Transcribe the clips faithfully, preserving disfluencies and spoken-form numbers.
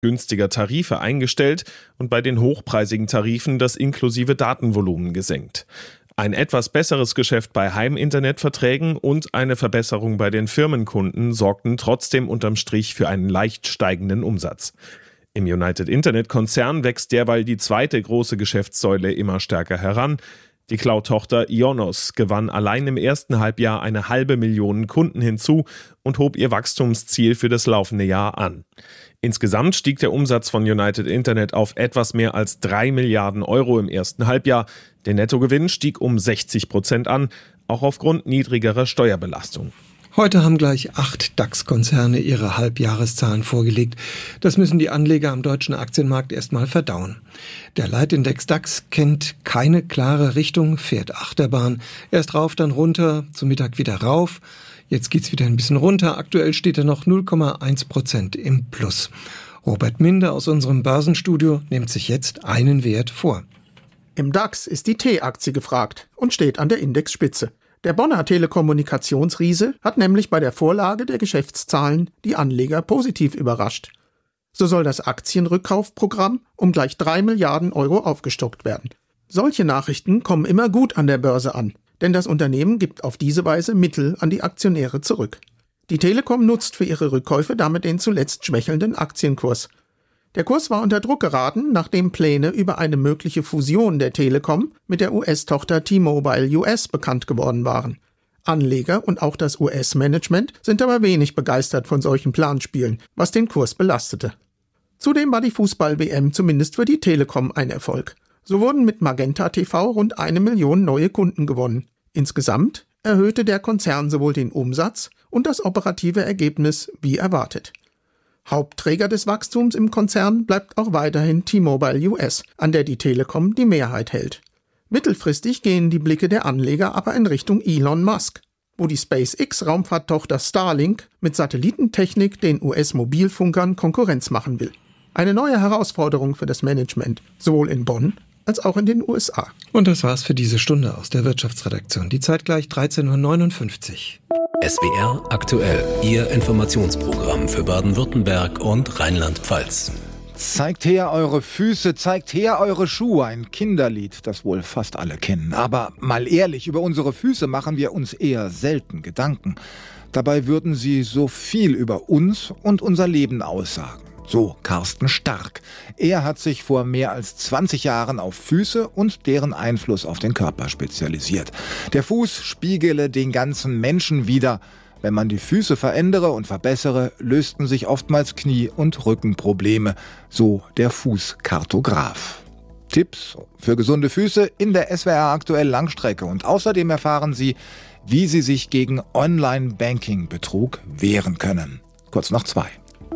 günstiger Tarife eingestellt und bei den hochpreisigen Tarifen das inklusive Datenvolumen gesenkt. Ein etwas besseres Geschäft bei Heiminternetverträgen und eine Verbesserung bei den Firmenkunden sorgten trotzdem unterm Strich für einen leicht steigenden Umsatz. Im United Internet-Konzern wächst derweil die zweite große Geschäftssäule immer stärker heran. Die Cloud-Tochter Ionos gewann allein im ersten Halbjahr eine halbe Million Kunden hinzu und hob ihr Wachstumsziel für das laufende Jahr an. Insgesamt stieg der Umsatz von United Internet auf etwas mehr als drei Milliarden Euro im ersten Halbjahr. Der Nettogewinn stieg um sechzig Prozent an, auch aufgrund niedrigerer Steuerbelastung. Heute haben gleich acht DAX-Konzerne ihre Halbjahreszahlen vorgelegt. Das müssen die Anleger am deutschen Aktienmarkt erstmal verdauen. Der Leitindex DAX kennt keine klare Richtung, fährt Achterbahn. Erst rauf, dann runter, zum Mittag wieder rauf. Jetzt geht's wieder ein bisschen runter. Aktuell steht er noch null Komma eins Prozent im Plus. Robert Minder aus unserem Börsenstudio nimmt sich jetzt einen Wert vor. Im DAX ist die T-Aktie gefragt und steht an der Indexspitze. Der Bonner Telekommunikationsriese hat nämlich bei der Vorlage der Geschäftszahlen die Anleger positiv überrascht. So soll das Aktienrückkaufprogramm um gleich drei Milliarden Euro aufgestockt werden. Solche Nachrichten kommen immer gut an der Börse an, denn das Unternehmen gibt auf diese Weise Mittel an die Aktionäre zurück. Die Telekom nutzt für ihre Rückkäufe damit den zuletzt schwächelnden Aktienkurs. Der Kurs war unter Druck geraten, nachdem Pläne über eine mögliche Fusion der Telekom mit der U S-Tochter T-Mobile U S bekannt geworden waren. Anleger und auch das U S-Management sind aber wenig begeistert von solchen Planspielen, was den Kurs belastete. Zudem war die Fußball-W M zumindest für die Telekom ein Erfolg. So wurden mit Magenta T V rund eine Million neue Kunden gewonnen. Insgesamt erhöhte der Konzern sowohl den Umsatz und das operative Ergebnis wie erwartet. Hauptträger des Wachstums im Konzern bleibt auch weiterhin T-Mobile U S, an der die Telekom die Mehrheit hält. Mittelfristig gehen die Blicke der Anleger aber in Richtung Elon Musk, wo die SpaceX-Raumfahrttochter Starlink mit Satellitentechnik den U S-Mobilfunkern Konkurrenz machen will. Eine neue Herausforderung für das Management, sowohl in Bonn als auch in den U S A. Und das war's für diese Stunde aus der Wirtschaftsredaktion. Die Zeit gleich dreizehn Uhr neunundfünfzig. S W R aktuell, Ihr Informationsprogramm für Baden-Württemberg und Rheinland-Pfalz. Zeigt her eure Füße, zeigt her eure Schuhe. Ein Kinderlied, das wohl fast alle kennen. Aber mal ehrlich, über unsere Füße machen wir uns eher selten Gedanken. Dabei würden sie so viel über uns und unser Leben aussagen. So Carsten Stark. Er hat sich vor mehr als zwanzig Jahren auf Füße und deren Einfluss auf den Körper spezialisiert. Der Fuß spiegele den ganzen Menschen wider. Wenn man die Füße verändere und verbessere, lösten sich oftmals Knie- und Rückenprobleme. So der Fußkartograf. Tipps für gesunde Füße in der S W R aktuell Langstrecke. Und außerdem erfahren Sie, wie Sie sich gegen Online-Banking-Betrug wehren können. Kurz nach zwei.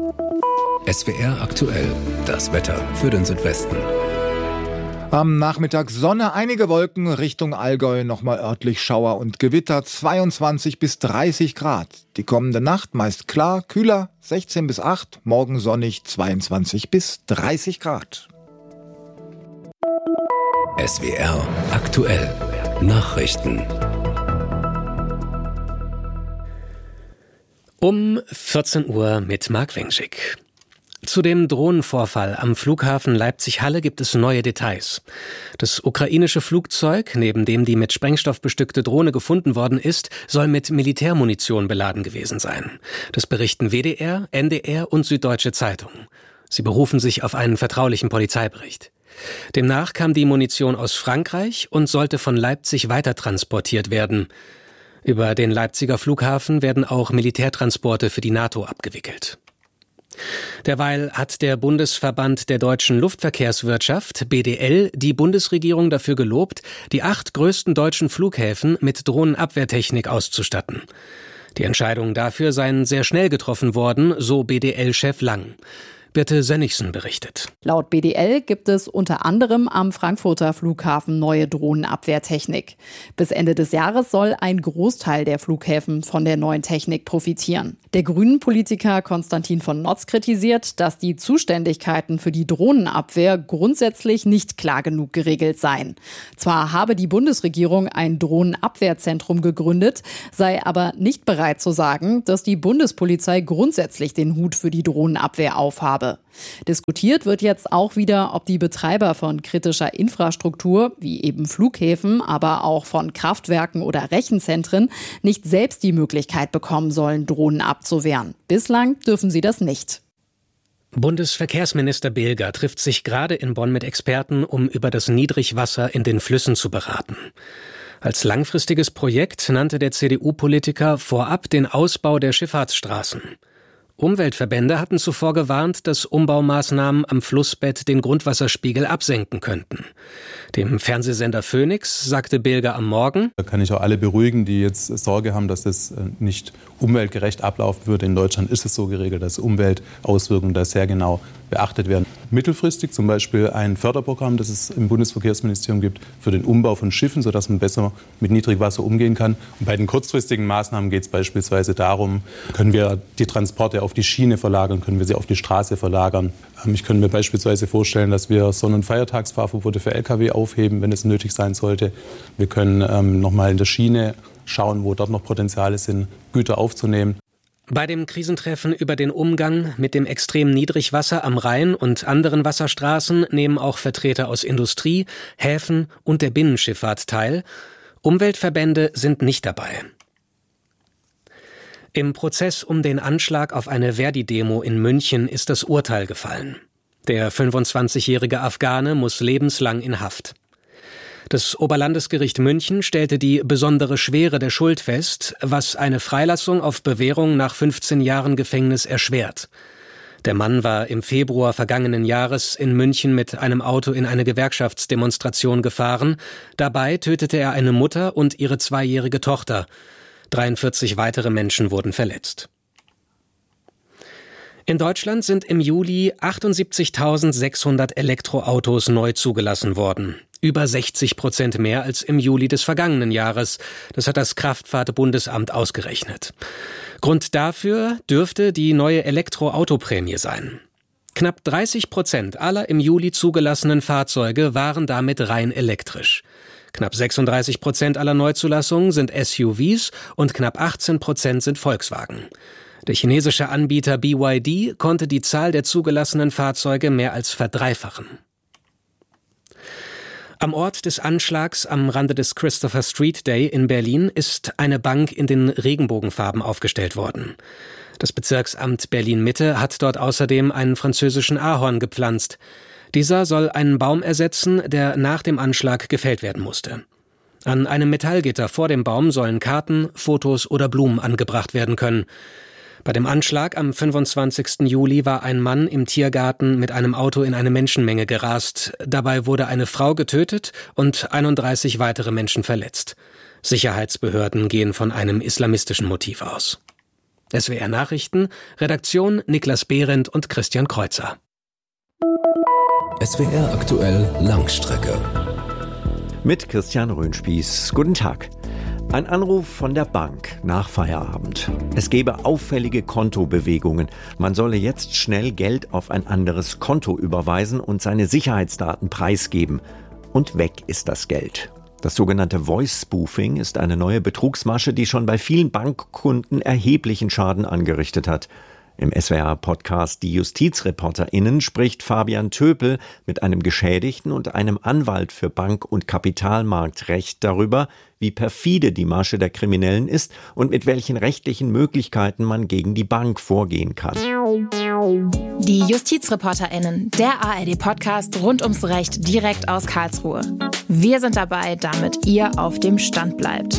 S W R aktuell, das Wetter für den Südwesten. Am Nachmittag Sonne, einige Wolken, Richtung Allgäu nochmal örtlich Schauer und Gewitter, zweiundzwanzig bis dreißig Grad. Die kommende Nacht meist klar, kühler, sechzehn bis acht, morgen sonnig, zweiundzwanzig bis dreißig Grad. S W R aktuell, Nachrichten. Um vierzehn Uhr mit Marc Wengschick. Zu dem Drohnenvorfall am Flughafen Leipzig-Halle gibt es neue Details. Das ukrainische Flugzeug, neben dem die mit Sprengstoff bestückte Drohne gefunden worden ist, soll mit Militärmunition beladen gewesen sein. Das berichten W D R, N D R und Süddeutsche Zeitung. Sie berufen sich auf einen vertraulichen Polizeibericht. Demnach kam die Munition aus Frankreich und sollte von Leipzig weitertransportiert werden. Über den Leipziger Flughafen werden auch Militärtransporte für die NATO abgewickelt. Derweil hat der Bundesverband der deutschen Luftverkehrswirtschaft, B D L, die Bundesregierung dafür gelobt, die acht größten deutschen Flughäfen mit Drohnenabwehrtechnik auszustatten. Die Entscheidungen dafür seien sehr schnell getroffen worden, so B D L-Chef Lang. Birte Sönnigsen berichtet. Laut B D L gibt es unter anderem am Frankfurter Flughafen neue Drohnenabwehrtechnik. Bis Ende des Jahres soll ein Großteil der Flughäfen von der neuen Technik profitieren. Der Grünen-Politiker Konstantin von Notz kritisiert, dass die Zuständigkeiten für die Drohnenabwehr grundsätzlich nicht klar genug geregelt seien. Zwar habe die Bundesregierung ein Drohnenabwehrzentrum gegründet, sei aber nicht bereit zu sagen, dass die Bundespolizei grundsätzlich den Hut für die Drohnenabwehr aufhabe. habe. Diskutiert wird jetzt auch wieder, ob die Betreiber von kritischer Infrastruktur, wie eben Flughäfen, aber auch von Kraftwerken oder Rechenzentren, nicht selbst die Möglichkeit bekommen sollen, Drohnen abzuwehren. Bislang dürfen sie das nicht. Bundesverkehrsminister Bilger trifft sich gerade in Bonn mit Experten, um über das Niedrigwasser in den Flüssen zu beraten. Als langfristiges Projekt nannte der C D U-Politiker vorab den Ausbau der Schifffahrtsstraßen. Umweltverbände hatten zuvor gewarnt, dass Umbaumaßnahmen am Flussbett den Grundwasserspiegel absenken könnten. Dem Fernsehsender Phoenix sagte Bilger am Morgen: Da kann ich auch alle beruhigen, die jetzt Sorge haben, dass das nicht umweltgerecht ablaufen würde. In Deutschland ist es so geregelt, dass Umweltauswirkungen da sehr genau beachtet werden. Mittelfristig zum Beispiel ein Förderprogramm, das es im Bundesverkehrsministerium gibt, für den Umbau von Schiffen, sodass man besser mit Niedrigwasser umgehen kann. Und bei den kurzfristigen Maßnahmen geht es beispielsweise darum, können wir die Transporte auf die Schiene verlagern, können wir sie auf die Straße verlagern. Ich könnte mir beispielsweise vorstellen, dass wir Sonn- und Feiertagsfahrverbote für L K W aufheben, wenn es nötig sein sollte. Wir können ähm, noch mal in der Schiene schauen, wo dort noch Potenziale sind, Güter aufzunehmen. Bei dem Krisentreffen über den Umgang mit dem extremen Niedrigwasser am Rhein und anderen Wasserstraßen nehmen auch Vertreter aus Industrie, Häfen und der Binnenschifffahrt teil. Umweltverbände sind nicht dabei. Im Prozess um den Anschlag auf eine Verdi-Demo in München ist das Urteil gefallen. Der fünfundzwanzigjährige Afghane muss lebenslang in Haft. Das Oberlandesgericht München stellte die besondere Schwere der Schuld fest, was eine Freilassung auf Bewährung nach fünfzehn Jahren Gefängnis erschwert. Der Mann war im Februar vergangenen Jahres in München mit einem Auto in eine Gewerkschaftsdemonstration gefahren. Dabei tötete er eine Mutter und ihre zweijährige Tochter. dreiundvierzig weitere Menschen wurden verletzt. In Deutschland sind im Juli achtundsiebzigtausendsechshundert Elektroautos neu zugelassen worden. Über sechzig Prozent mehr als im Juli des vergangenen Jahres. Das hat das Kraftfahrtbundesamt ausgerechnet. Grund dafür dürfte die neue Elektroautoprämie sein. Knapp dreißig Prozent aller im Juli zugelassenen Fahrzeuge waren damit rein elektrisch. Knapp sechsunddreißig Prozent aller Neuzulassungen sind S U Vs und knapp achtzehn Prozent sind Volkswagen. Der chinesische Anbieter B Y D konnte die Zahl der zugelassenen Fahrzeuge mehr als verdreifachen. Am Ort des Anschlags am Rande des Christopher Street Day in Berlin ist eine Bank in den Regenbogenfarben aufgestellt worden. Das Bezirksamt Berlin-Mitte hat dort außerdem einen französischen Ahorn gepflanzt. Dieser soll einen Baum ersetzen, der nach dem Anschlag gefällt werden musste. An einem Metallgitter vor dem Baum sollen Karten, Fotos oder Blumen angebracht werden können. Bei dem Anschlag am fünfundzwanzigsten Juli war ein Mann im Tiergarten mit einem Auto in eine Menschenmenge gerast. Dabei wurde eine Frau getötet und einunddreißig weitere Menschen verletzt. Sicherheitsbehörden gehen von einem islamistischen Motiv aus. S W R Nachrichten, Redaktion Niklas Behrendt und Christian Kreuzer. S W R aktuell Langstrecke. Mit Christian Röhnspieß. Guten Tag. Ein Anruf von der Bank nach Feierabend. Es gebe auffällige Kontobewegungen. Man solle jetzt schnell Geld auf ein anderes Konto überweisen und seine Sicherheitsdaten preisgeben. Und weg ist das Geld. Das sogenannte Voice Spoofing ist eine neue Betrugsmasche, die schon bei vielen Bankkunden erheblichen Schaden angerichtet hat. Im S W R-Podcast Die JustizreporterInnen spricht Fabian Töpel mit einem Geschädigten und einem Anwalt für Bank- und Kapitalmarktrecht darüber, wie perfide die Masche der Kriminellen ist und mit welchen rechtlichen Möglichkeiten man gegen die Bank vorgehen kann. Die JustizreporterInnen, der A R D-Podcast rund ums Recht direkt aus Karlsruhe. Wir sind dabei, damit ihr auf dem Stand bleibt.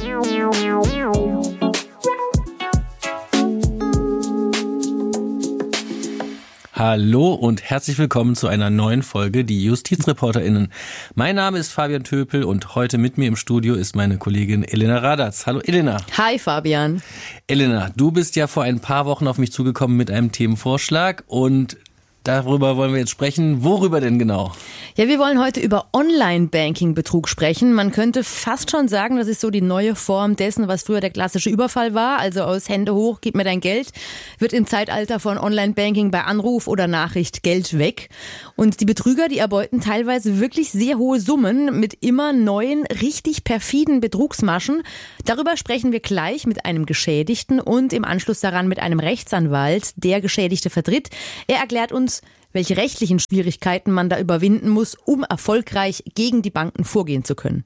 Hallo und herzlich willkommen zu einer neuen Folge Die JustizreporterInnen. Mein Name ist Fabian Töpel und heute mit mir im Studio ist meine Kollegin Elena Radatz. Hallo Elena. Hi Fabian. Elena, du bist ja vor ein paar Wochen auf mich zugekommen mit einem Themenvorschlag und darüber wollen wir jetzt sprechen. Worüber denn genau? Ja, wir wollen heute über Online-Banking-Betrug sprechen. Man könnte fast schon sagen, das ist so die neue Form dessen, was früher der klassische Überfall war. Also aus Hände hoch, gib mir dein Geld, wird im Zeitalter von Online-Banking bei Anruf oder Nachricht Geld weg. Und die Betrüger, die erbeuten teilweise wirklich sehr hohe Summen mit immer neuen, richtig perfiden Betrugsmaschen. Darüber sprechen wir gleich mit einem Geschädigten und im Anschluss daran mit einem Rechtsanwalt, der Geschädigte vertritt. Er erklärt uns, welche rechtlichen Schwierigkeiten man da überwinden muss, um erfolgreich gegen die Banken vorgehen zu können.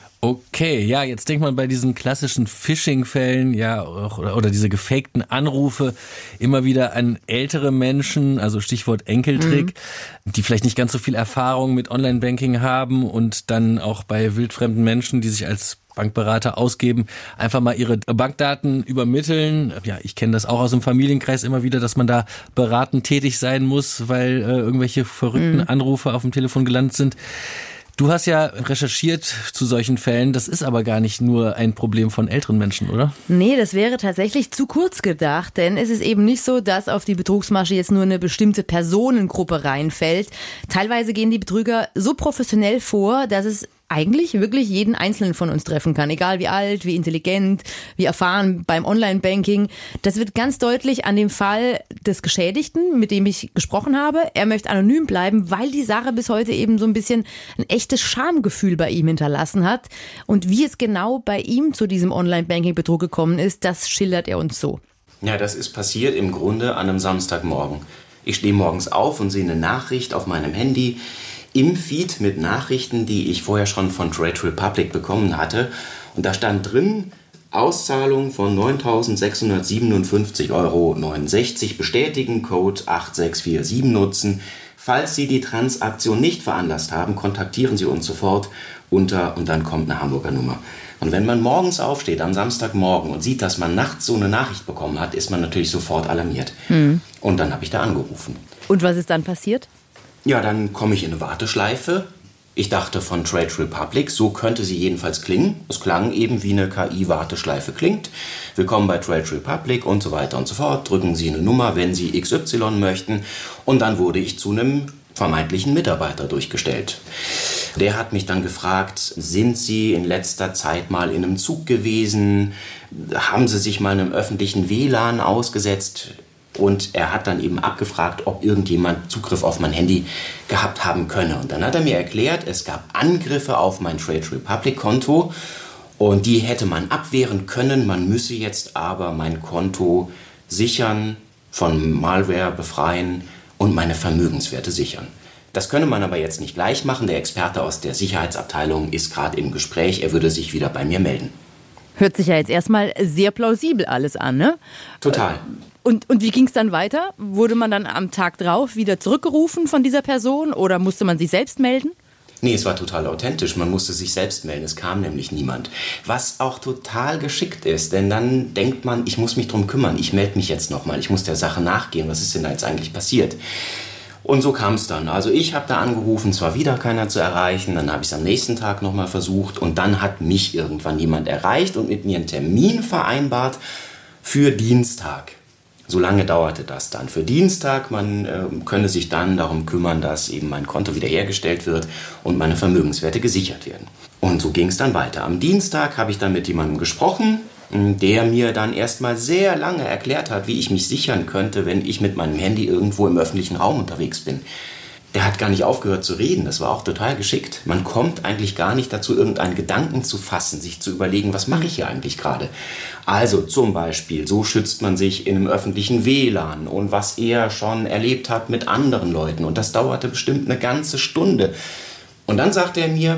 Okay, ja, jetzt denkt man bei diesen klassischen Phishing-Fällen, ja, oder, oder diese gefakten Anrufe immer wieder an ältere Menschen, also Stichwort Enkeltrick, mhm. die vielleicht nicht ganz so viel Erfahrung mit Online-Banking haben und dann auch bei wildfremden Menschen, die sich als Bankberater ausgeben, einfach mal ihre Bankdaten übermitteln. Ja, ich kenne das auch aus dem Familienkreis immer wieder, dass man da beratend tätig sein muss, weil äh, irgendwelche verrückten mhm. Anrufe auf dem Telefon gelandet sind. Du hast ja recherchiert zu solchen Fällen. Das ist aber gar nicht nur ein Problem von älteren Menschen, oder? Nee, das wäre tatsächlich zu kurz gedacht, denn es ist eben nicht so, dass auf die Betrugsmasche jetzt nur eine bestimmte Personengruppe reinfällt. Teilweise gehen die Betrüger so professionell vor, dass es eigentlich wirklich jeden Einzelnen von uns treffen kann, egal wie alt, wie intelligent, wie erfahren beim Online-Banking. Das wird ganz deutlich an dem Fall des Geschädigten, mit dem ich gesprochen habe. Er möchte anonym bleiben, weil die Sache bis heute eben so ein bisschen ein echtes Schamgefühl bei ihm hinterlassen hat. Und wie es genau bei ihm zu diesem Online-Banking-Betrug gekommen ist, das schildert er uns so. Ja, das ist passiert im Grunde an einem Samstagmorgen. Ich stehe morgens auf und sehe eine Nachricht auf meinem Handy im Feed mit Nachrichten, die ich vorher schon von Trade Republic bekommen hatte. Und da stand drin, Auszahlung von neuntausendsechshundertsiebenundfünfzig Euro neunundsechzig bestätigen, Code acht sechs vier sieben nutzen. Falls Sie die Transaktion nicht veranlasst haben, kontaktieren Sie uns sofort unter, und dann kommt eine Hamburger Nummer. Und wenn man morgens aufsteht, am Samstagmorgen, und sieht, dass man nachts so eine Nachricht bekommen hat, ist man natürlich sofort alarmiert. Hm. Und dann habe ich da angerufen. Und was ist dann passiert? Ja, dann komme ich in eine Warteschleife. Ich dachte von Trade Republic, so könnte sie jedenfalls klingen. Es klang eben wie eine K I-Warteschleife klingt. Willkommen bei Trade Republic und so weiter und so fort. Drücken Sie eine Nummer, wenn Sie X Y möchten. Und dann wurde ich zu einem vermeintlichen Mitarbeiter durchgestellt. Der hat mich dann gefragt, sind Sie in letzter Zeit mal in einem Zug gewesen? Haben Sie sich mal in einem öffentlichen W L A N ausgesetzt? Und er hat dann eben abgefragt, ob irgendjemand Zugriff auf mein Handy gehabt haben könne. Und dann hat er mir erklärt, es gab Angriffe auf mein Trade Republic Konto und die hätte man abwehren können. Man müsse jetzt aber mein Konto sichern, von Malware befreien und meine Vermögenswerte sichern. Das könne man aber jetzt nicht gleich machen. Der Experte aus der Sicherheitsabteilung ist gerade im Gespräch. Er würde sich wieder bei mir melden. Hört sich ja jetzt erstmal sehr plausibel alles an, ne? Total. Und, und wie ging es dann weiter? Wurde man dann am Tag drauf wieder zurückgerufen von dieser Person oder musste man sich selbst melden? Nee, es war total authentisch. Man musste sich selbst melden. Es kam nämlich niemand. Was auch total geschickt ist, denn dann denkt man, ich muss mich drum kümmern. Ich melde mich jetzt nochmal. Ich muss der Sache nachgehen. Was ist denn da jetzt eigentlich passiert? Und so kam es dann. Also ich habe da angerufen, es war wieder keiner zu erreichen. Dann habe ich es am nächsten Tag nochmal versucht. Und dann hat mich irgendwann jemand erreicht und mit mir einen Termin vereinbart für Dienstag. So lange dauerte das dann. Für Dienstag, man äh, könne sich dann darum kümmern, dass eben mein Konto wiederhergestellt wird und meine Vermögenswerte gesichert werden. Und so ging es dann weiter. Am Dienstag habe ich dann mit jemandem gesprochen, der mir dann erstmal sehr lange erklärt hat, wie ich mich sichern könnte, wenn ich mit meinem Handy irgendwo im öffentlichen Raum unterwegs bin. Der hat gar nicht aufgehört zu reden, das war auch total geschickt. Man kommt eigentlich gar nicht dazu, irgendeinen Gedanken zu fassen, sich zu überlegen, was mache ich hier eigentlich gerade. Also zum Beispiel, so schützt man sich in einem öffentlichen W L A N und was er schon erlebt hat mit anderen Leuten. Und das dauerte bestimmt eine ganze Stunde. Und dann sagte er mir,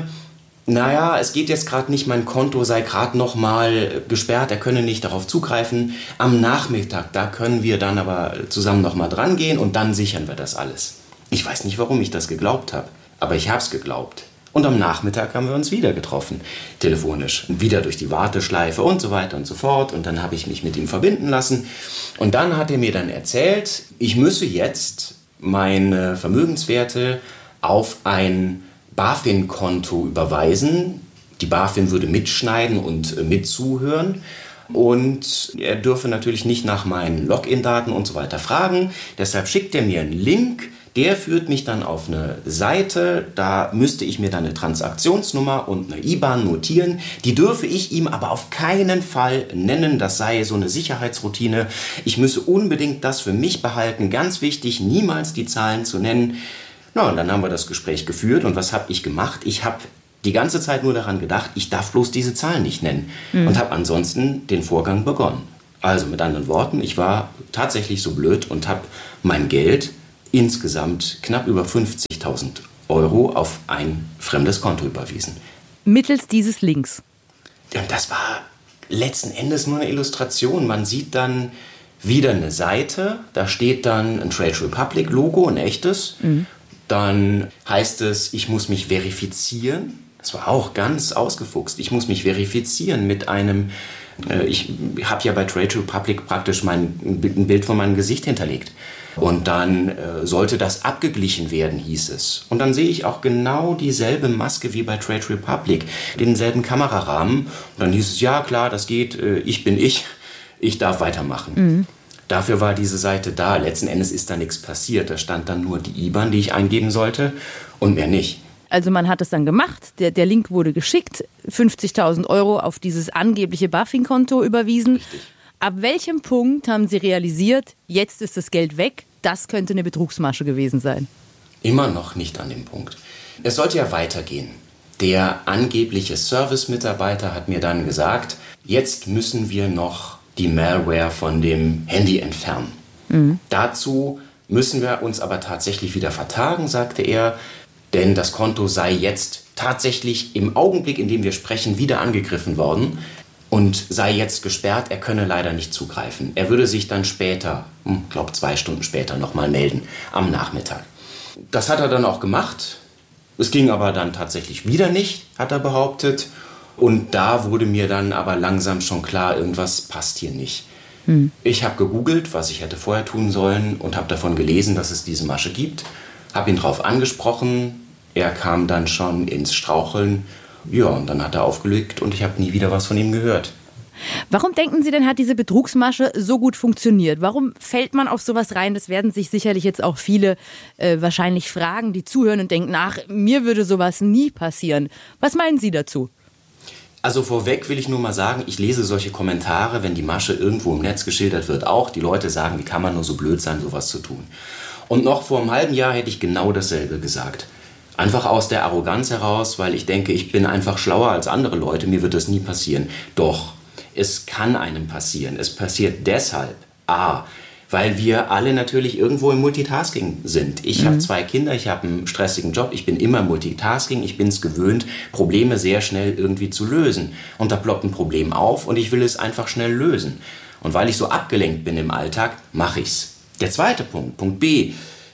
naja, es geht jetzt gerade nicht, mein Konto sei gerade noch mal gesperrt, er könne nicht darauf zugreifen. Am Nachmittag, da können wir dann aber zusammen noch mal dran gehen und dann sichern wir das alles. Ich weiß nicht, warum ich das geglaubt habe, aber ich habe es geglaubt. Und am Nachmittag haben wir uns wieder getroffen, telefonisch, wieder durch die Warteschleife und so weiter und so fort. Und dann habe ich mich mit ihm verbinden lassen. Und dann hat er mir dann erzählt, ich müsse jetzt meine Vermögenswerte auf ein BaFin-Konto überweisen. Die BaFin würde mitschneiden und mitzuhören. Und er dürfe natürlich nicht nach meinen Login-Daten und so weiter fragen. Deshalb schickt er mir einen Link. Der führt mich dann auf eine Seite, da müsste ich mir dann eine Transaktionsnummer und eine I B A N notieren. Die dürfe ich ihm aber auf keinen Fall nennen, das sei so eine Sicherheitsroutine. Ich müsse unbedingt das für mich behalten, ganz wichtig, niemals die Zahlen zu nennen. Na, und dann haben wir das Gespräch geführt und was habe ich gemacht? Ich habe die ganze Zeit nur daran gedacht, ich darf bloß diese Zahlen nicht nennen mhm. und habe ansonsten den Vorgang begonnen. Also mit anderen Worten, ich war tatsächlich so blöd und habe mein Geld insgesamt knapp über fünfzigtausend Euro auf ein fremdes Konto überwiesen. Mittels dieses Links? Und das war letzten Endes nur eine Illustration. Man sieht dann wieder eine Seite, da steht dann ein Trade Republic Logo, ein echtes. Mhm. Dann heißt es, ich muss mich verifizieren. Das war auch ganz ausgefuchst. Ich muss mich verifizieren mit einem, äh, ich habe ja bei Trade Republic praktisch mein, ein Bild von meinem Gesicht hinterlegt. Und dann äh, sollte das abgeglichen werden, hieß es. Und dann sehe ich auch genau dieselbe Maske wie bei Trade Republic, denselben Kamerarahmen. Und dann hieß es, ja klar, das geht, äh, ich bin ich, ich darf weitermachen. Mhm. Dafür war diese Seite da. Letzten Endes ist da nichts passiert. Da stand dann nur die I B A N, die ich eingeben sollte und mehr nicht. Also man hat es dann gemacht, der, der Link wurde geschickt, fünfzigtausend Euro auf dieses angebliche BaFin-Konto überwiesen. Richtig. Ab welchem Punkt haben Sie realisiert, jetzt ist das Geld weg, das könnte eine Betrugsmasche gewesen sein? Immer noch nicht an dem Punkt. Es sollte ja weitergehen. Der angebliche Service-Mitarbeiter hat mir dann gesagt, jetzt müssen wir noch die Malware von dem Handy entfernen. Mhm. Dazu müssen wir uns aber tatsächlich wieder vertagen, sagte er, denn das Konto sei jetzt tatsächlich im Augenblick, in dem wir sprechen, wieder angegriffen worden und sei jetzt gesperrt, er könne leider nicht zugreifen. Er würde sich dann später, ich glaube zwei Stunden später, nochmal melden, am Nachmittag. Das hat er dann auch gemacht. Es ging aber dann tatsächlich wieder nicht, hat er behauptet. Und da wurde mir dann aber langsam schon klar, irgendwas passt hier nicht. Hm. Ich habe gegoogelt, was ich hätte vorher tun sollen und habe davon gelesen, dass es diese Masche gibt. Habe ihn drauf angesprochen. Er kam dann schon ins Straucheln. Ja, und dann hat er aufgelegt und ich habe nie wieder was von ihm gehört. Warum denken Sie denn, hat diese Betrugsmasche so gut funktioniert? Warum fällt man auf sowas rein? Das werden sich sicherlich jetzt auch viele äh, wahrscheinlich fragen, die zuhören und denken, ach, mir würde sowas nie passieren. Was meinen Sie dazu? Also vorweg will ich nur mal sagen, ich lese solche Kommentare, wenn die Masche irgendwo im Netz geschildert wird, auch. Die Leute sagen, wie kann man nur so blöd sein, sowas zu tun. Und noch vor einem halben Jahr hätte ich genau dasselbe gesagt. Einfach aus der Arroganz heraus, weil ich denke, ich bin einfach schlauer als andere Leute, mir wird das nie passieren. Doch, es kann einem passieren. Es passiert deshalb, a, weil wir alle natürlich irgendwo im Multitasking sind. Ich mhm. habe zwei Kinder, ich habe einen stressigen Job, ich bin immer Multitasking, ich bin es gewöhnt, Probleme sehr schnell irgendwie zu lösen. Und da ploppt ein Problem auf und ich will es einfach schnell lösen. Und weil ich so abgelenkt bin im Alltag, mache ich's. Der zweite Punkt, Punkt B,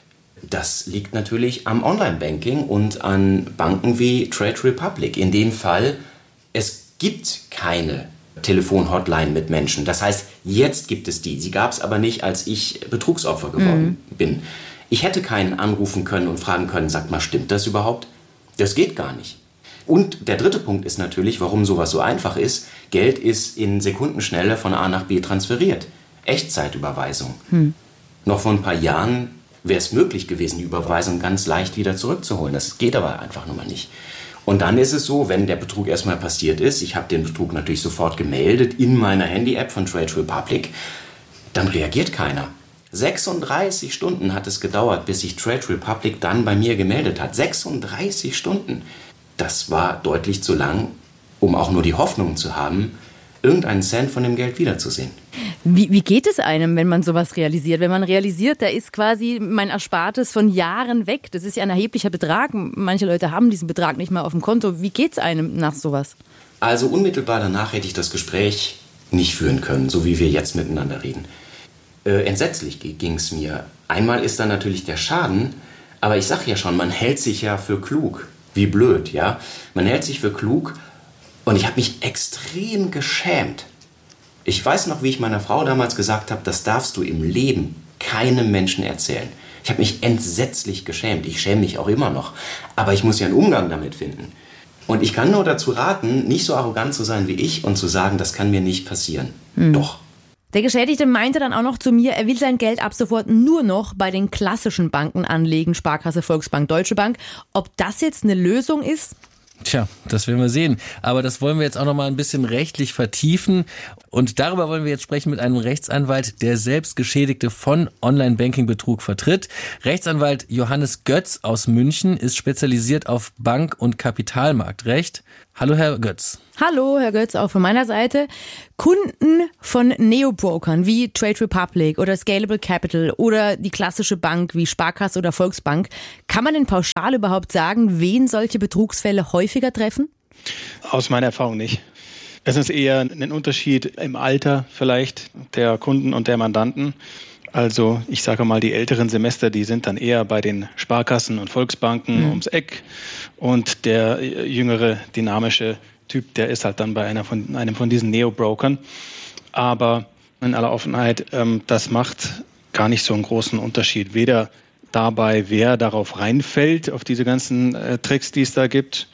das liegt natürlich am Online-Banking und an Banken wie Trade Republic. In dem Fall, es gibt keine Telefon-Hotline mit Menschen. Das heißt, jetzt gibt es die. Sie gab es aber nicht, als ich Betrugsopfer geworden mhm. bin. Ich hätte keinen anrufen können und fragen können, sagt mal, stimmt das überhaupt? Das geht gar nicht. Und der dritte Punkt ist natürlich, warum sowas so einfach ist. Geld ist in Sekundenschnelle von A nach B transferiert. Echtzeitüberweisung. Mhm. Noch vor ein paar Jahren wäre es möglich gewesen, die Überweisung ganz leicht wieder zurückzuholen. Das geht aber einfach nun mal nicht. Und dann ist es so, wenn der Betrug erstmal passiert ist, ich habe den Betrug natürlich sofort gemeldet in meiner Handy-App von Trade Republic, dann reagiert keiner. sechsunddreißig Stunden hat es gedauert, bis sich Trade Republic dann bei mir gemeldet hat. sechsunddreißig Stunden. Das war deutlich zu lang, um auch nur die Hoffnung zu haben, irgendeinen Cent von dem Geld wiederzusehen. Wie, wie geht es einem, wenn man sowas realisiert? Wenn man realisiert, da ist quasi mein Erspartes von Jahren weg. Das ist ja ein erheblicher Betrag. Manche Leute haben diesen Betrag nicht mal auf dem Konto. Wie geht es einem nach sowas? Also unmittelbar danach hätte ich das Gespräch nicht führen können, so wie wir jetzt miteinander reden. Äh, entsetzlich ging es mir. Einmal ist da natürlich der Schaden, aber ich sage ja schon, man hält sich ja für klug. Wie blöd, ja? Man hält sich für klug und ich habe mich extrem geschämt. Ich weiß noch, wie ich meiner Frau damals gesagt habe, das darfst du im Leben keinem Menschen erzählen. Ich habe mich entsetzlich geschämt. Ich schäme mich auch immer noch. Aber ich muss ja einen Umgang damit finden. Und ich kann nur dazu raten, nicht so arrogant zu sein wie ich und zu sagen, das kann mir nicht passieren. Hm. Doch. Der Geschädigte meinte dann auch noch zu mir, er will sein Geld ab sofort nur noch bei den klassischen Banken anlegen, Sparkasse, Volksbank, Deutsche Bank. Ob das jetzt eine Lösung ist? Tja, das werden wir sehen. Aber das wollen wir jetzt auch noch mal ein bisschen rechtlich vertiefen. Und darüber wollen wir jetzt sprechen mit einem Rechtsanwalt, der selbst Geschädigte von Online-Banking-Betrug vertritt. Rechtsanwalt Johannes Götz aus München ist spezialisiert auf Bank- und Kapitalmarktrecht. Hallo, Herr Götz. Hallo, Herr Götz, auch von meiner Seite. Kunden von Neobrokern wie Trade Republic oder Scalable Capital oder die klassische Bank wie Sparkasse oder Volksbank, kann man denn pauschal überhaupt sagen, wen solche Betrugsfälle häufiger treffen? Aus meiner Erfahrung nicht. Es ist eher ein Unterschied im Alter vielleicht der Kunden und der Mandanten. Also ich sage mal, die älteren Semester, die sind dann eher bei den Sparkassen und Volksbanken mhm. ums Eck. Und der jüngere, dynamische Typ, der ist halt dann bei einer von, einem von diesen Neo-Brokern. Aber in aller Offenheit, ähm, das macht gar nicht so einen großen Unterschied. Weder dabei, wer darauf reinfällt, auf diese ganzen äh, Tricks, die es da gibt,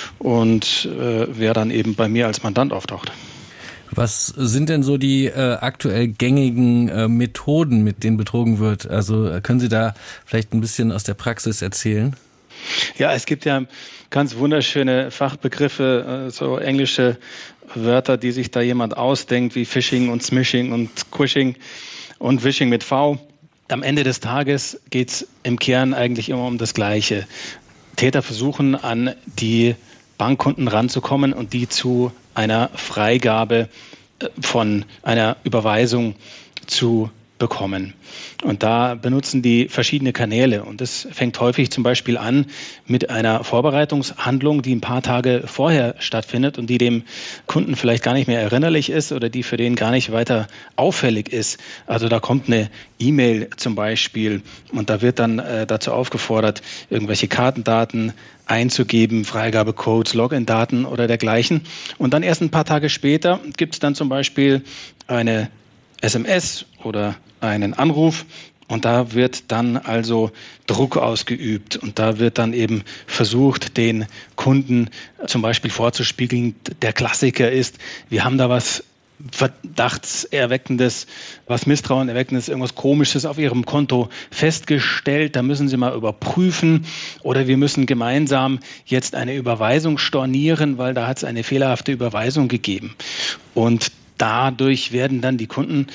und äh, wer dann eben bei mir als Mandant auftaucht. Was sind denn so die äh, aktuell gängigen äh, Methoden, mit denen betrogen wird? Also äh, können Sie da vielleicht ein bisschen aus der Praxis erzählen? Ja, es gibt ja ganz wunderschöne Fachbegriffe, äh, so englische Wörter, die sich da jemand ausdenkt, wie Phishing und Smishing und Quishing und Wishing mit V. Am Ende des Tages geht es im Kern eigentlich immer um das Gleiche. Täter versuchen, an die Bankkunden ranzukommen und die zu einer Freigabe von einer Überweisung zu bekommen. Und da benutzen die verschiedene Kanäle. Und das fängt häufig zum Beispiel an mit einer Vorbereitungshandlung, die ein paar Tage vorher stattfindet und die dem Kunden vielleicht gar nicht mehr erinnerlich ist oder die für den gar nicht weiter auffällig ist. Also da kommt eine E-Mail zum Beispiel und da wird dann äh, dazu aufgefordert, irgendwelche Kartendaten einzugeben, Freigabecodes, Login-Daten oder dergleichen. Und dann erst ein paar Tage später gibt es dann zum Beispiel eine S M S oder einen Anruf und da wird dann also Druck ausgeübt und da wird dann eben versucht, den Kunden zum Beispiel vorzuspiegeln, der Klassiker ist, wir haben da was Verdachtserweckendes, was Misstrauenerweckendes, irgendwas Komisches auf Ihrem Konto festgestellt, da müssen Sie mal überprüfen oder wir müssen gemeinsam jetzt eine Überweisung stornieren, weil da hat es eine fehlerhafte Überweisung gegeben. Und dadurch werden dann die Kunden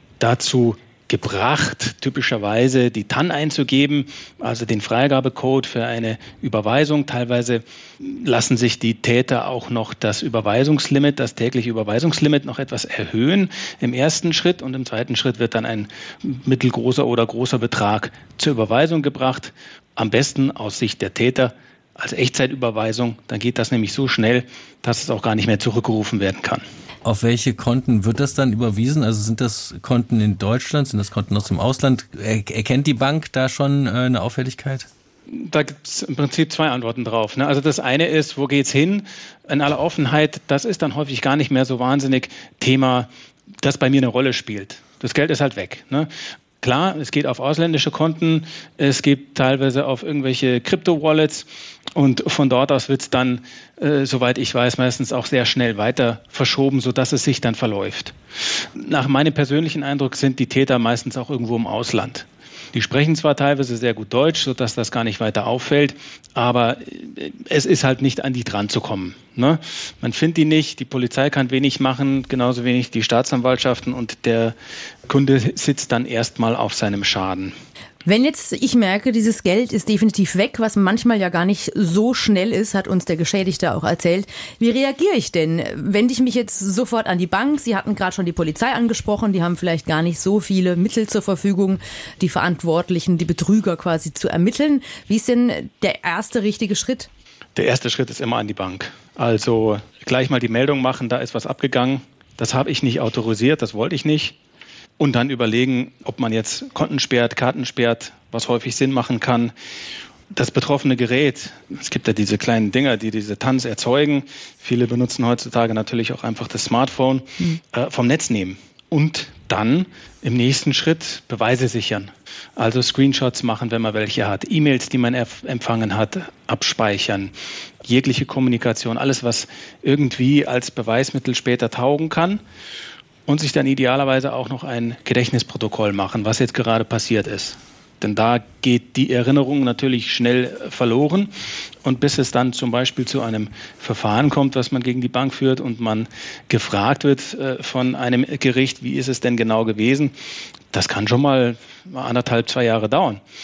dazu gebracht, typischerweise die T A N einzugeben, also den Freigabecode für eine Überweisung. Teilweise lassen sich die Täter auch noch das Überweisungslimit, das tägliche Überweisungslimit noch etwas erhöhen im ersten Schritt und im zweiten Schritt wird dann ein mittelgroßer oder großer Betrag zur Überweisung gebracht. Am besten aus Sicht der Täter als Echtzeitüberweisung, dann geht das nämlich so schnell, dass es auch gar nicht mehr zurückgerufen werden kann. Auf welche Konten wird das dann überwiesen? Also sind das Konten in Deutschland, sind das Konten aus dem Ausland? Er, erkennt die Bank da schon äh, eine Auffälligkeit? Da gibt es im Prinzip zwei Antworten drauf. Ne? Also das eine ist, wo geht's hin? In aller Offenheit, das ist dann häufig gar nicht mehr so wahnsinnig Thema, das bei mir eine Rolle spielt. Das Geld ist halt weg. Ne? Klar, es geht auf ausländische Konten, es geht teilweise auf irgendwelche Krypto-Wallets und von dort aus wird es dann, äh, soweit ich weiß, meistens auch sehr schnell weiter verschoben, sodass es sich dann verläuft. Nach meinem persönlichen Eindruck sind die Täter meistens auch irgendwo im Ausland. Die sprechen zwar teilweise sehr gut Deutsch, sodass das gar nicht weiter auffällt, aber es ist halt nicht an die dran zu kommen. Ne? Man findet die nicht, die Polizei kann wenig machen, genauso wenig die Staatsanwaltschaften und der Kunde sitzt dann erstmal auf seinem Schaden. Wenn jetzt ich merke, dieses Geld ist definitiv weg, was manchmal ja gar nicht so schnell ist, hat uns der Geschädigte auch erzählt. Wie reagiere ich denn? Wende ich mich jetzt sofort an die Bank? Sie hatten gerade schon die Polizei angesprochen, die haben vielleicht gar nicht so viele Mittel zur Verfügung, die Verantwortlichen, die Betrüger quasi zu ermitteln. Wie ist denn der erste richtige Schritt? Der erste Schritt ist immer an die Bank. Also gleich mal die Meldung machen, da ist was abgegangen. Das habe ich nicht autorisiert, das wollte ich nicht. Und dann überlegen, ob man jetzt Konten sperrt, Karten sperrt, was häufig Sinn machen kann. Das betroffene Gerät, es gibt ja diese kleinen Dinger, die diese T A Ns erzeugen. Viele benutzen heutzutage natürlich auch einfach das Smartphone, mhm. äh, vom Netz nehmen. Und dann im nächsten Schritt Beweise sichern. Also Screenshots machen, wenn man welche hat. E-Mails, die man erf- empfangen hat, abspeichern. Jegliche Kommunikation, alles, was irgendwie als Beweismittel später taugen kann. Und sich dann idealerweise auch noch ein Gedächtnisprotokoll machen, was jetzt gerade passiert ist. Denn da geht die Erinnerung natürlich schnell verloren. Und bis es dann zum Beispiel zu einem Verfahren kommt, was man gegen die Bank führt und man gefragt wird äh, von einem Gericht, wie ist es denn genau gewesen, das kann schon mal anderthalb, zwei Jahre dauern.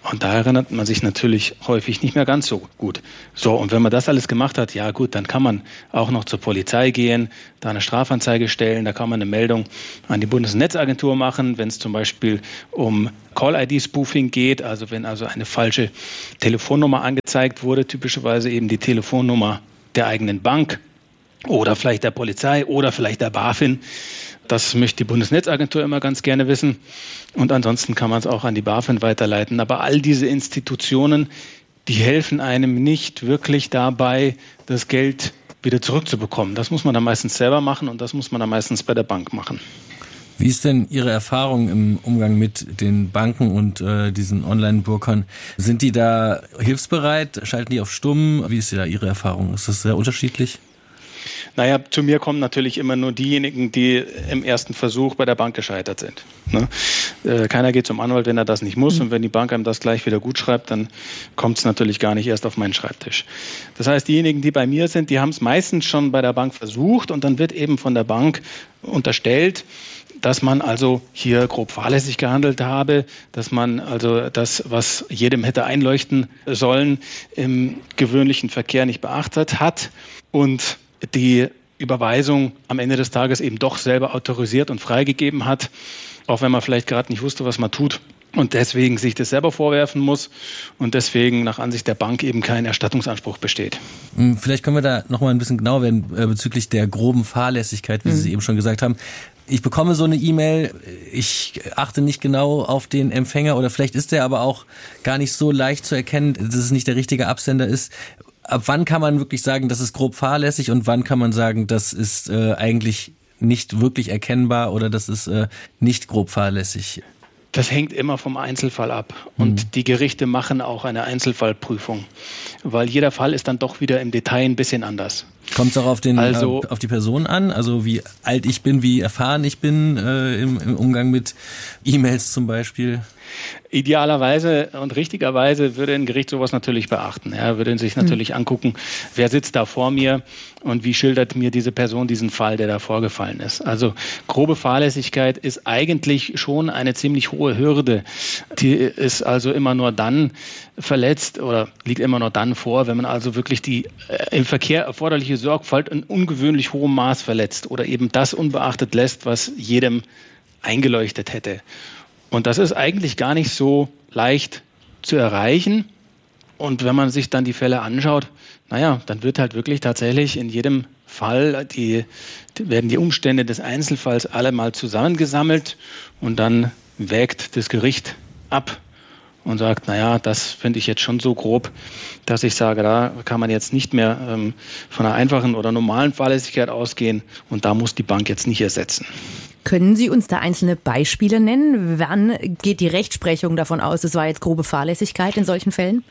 Und da erinnert man sich natürlich häufig nicht mehr ganz so gut. So, und wenn man das alles gemacht hat, ja gut, dann kann man auch noch zur Polizei gehen, da eine Strafanzeige stellen, da kann man eine Meldung an die Bundesnetzagentur machen, wenn es zum Beispiel um Call-I D-Spoofing geht, also wenn also eine falsche Telefonnummer angezeigt wurde, typischerweise eben die Telefonnummer der eigenen Bank oder vielleicht der Polizei oder vielleicht der BaFin. Das möchte die Bundesnetzagentur immer ganz gerne wissen. Und ansonsten kann man es auch an die BaFin weiterleiten. Aber all diese Institutionen, die helfen einem nicht wirklich dabei, das Geld wieder zurückzubekommen. Das muss man dann meistens selber machen und das muss man dann meistens bei der Bank machen. Wie ist denn Ihre Erfahrung im Umgang mit den Banken und äh, diesen Online-Brokern? Sind die da hilfsbereit? Schalten die auf stumm? Wie ist da Ihre Erfahrung? Ist das sehr unterschiedlich? Naja, zu mir kommen natürlich immer nur diejenigen, die im ersten Versuch bei der Bank gescheitert sind. Ne? Äh, keiner geht zum Anwalt, wenn er das nicht muss. Mhm. Und wenn die Bank einem das gleich wieder gut schreibt, dann kommt es natürlich gar nicht erst auf meinen Schreibtisch. Das heißt, diejenigen, die bei mir sind, die haben es meistens schon bei der Bank versucht und dann wird eben von der Bank unterstellt, dass man also hier grob fahrlässig gehandelt habe, dass man also das, was jedem hätte einleuchten sollen, im gewöhnlichen Verkehr nicht beachtet hat und die Überweisung am Ende des Tages eben doch selber autorisiert und freigegeben hat, auch wenn man vielleicht gerade nicht wusste, was man tut und deswegen sich das selber vorwerfen muss und deswegen nach Ansicht der Bank eben kein Erstattungsanspruch besteht. Vielleicht können wir da noch mal ein bisschen genauer werden bezüglich der groben Fahrlässigkeit, wie mhm. Sie eben schon gesagt haben. Ich bekomme so eine E-Mail, ich achte nicht genau auf den Empfänger oder vielleicht ist der aber auch gar nicht so leicht zu erkennen, dass es nicht der richtige Absender ist. Ab wann kann man wirklich sagen, das ist grob fahrlässig und wann kann man sagen, das ist äh, eigentlich nicht wirklich erkennbar oder das ist äh, nicht grob fahrlässig? Das hängt immer vom Einzelfall ab. Und mhm. die Gerichte machen auch eine Einzelfallprüfung, weil jeder Fall ist dann doch wieder im Detail ein bisschen anders. Kommt es auch auf, den, also, äh, auf die Person an? Also wie alt ich bin, wie erfahren ich bin äh, im, im Umgang mit E-Mails zum Beispiel? Idealerweise und richtigerweise würde ein Gericht sowas natürlich beachten. Er würde sich natürlich mhm. angucken, wer sitzt da vor mir und wie schildert mir diese Person diesen Fall, der da vorgefallen ist. Also grobe Fahrlässigkeit ist eigentlich schon eine ziemlich hohe Hürde. Die ist also immer nur dann verletzt oder liegt immer nur dann vor, wenn man also wirklich die äh, im Verkehr erforderliche Sorgfalt in ungewöhnlich hohem Maß verletzt oder eben das unbeachtet lässt, was jedem eingeleuchtet hätte. Und das ist eigentlich gar nicht so leicht zu erreichen. Und wenn man sich dann die Fälle anschaut, naja, dann wird halt wirklich tatsächlich in jedem Fall, die, die werden die Umstände des Einzelfalls alle mal zusammengesammelt und dann wägt das Gericht ab und sagt, naja, das finde ich jetzt schon so grob, dass ich sage, da kann man jetzt nicht mehr ähm, von einer einfachen oder normalen Fahrlässigkeit ausgehen und da muss die Bank jetzt nicht ersetzen. Können Sie uns da einzelne Beispiele nennen? Wann geht die Rechtsprechung davon aus, es war jetzt grobe Fahrlässigkeit in solchen Fällen?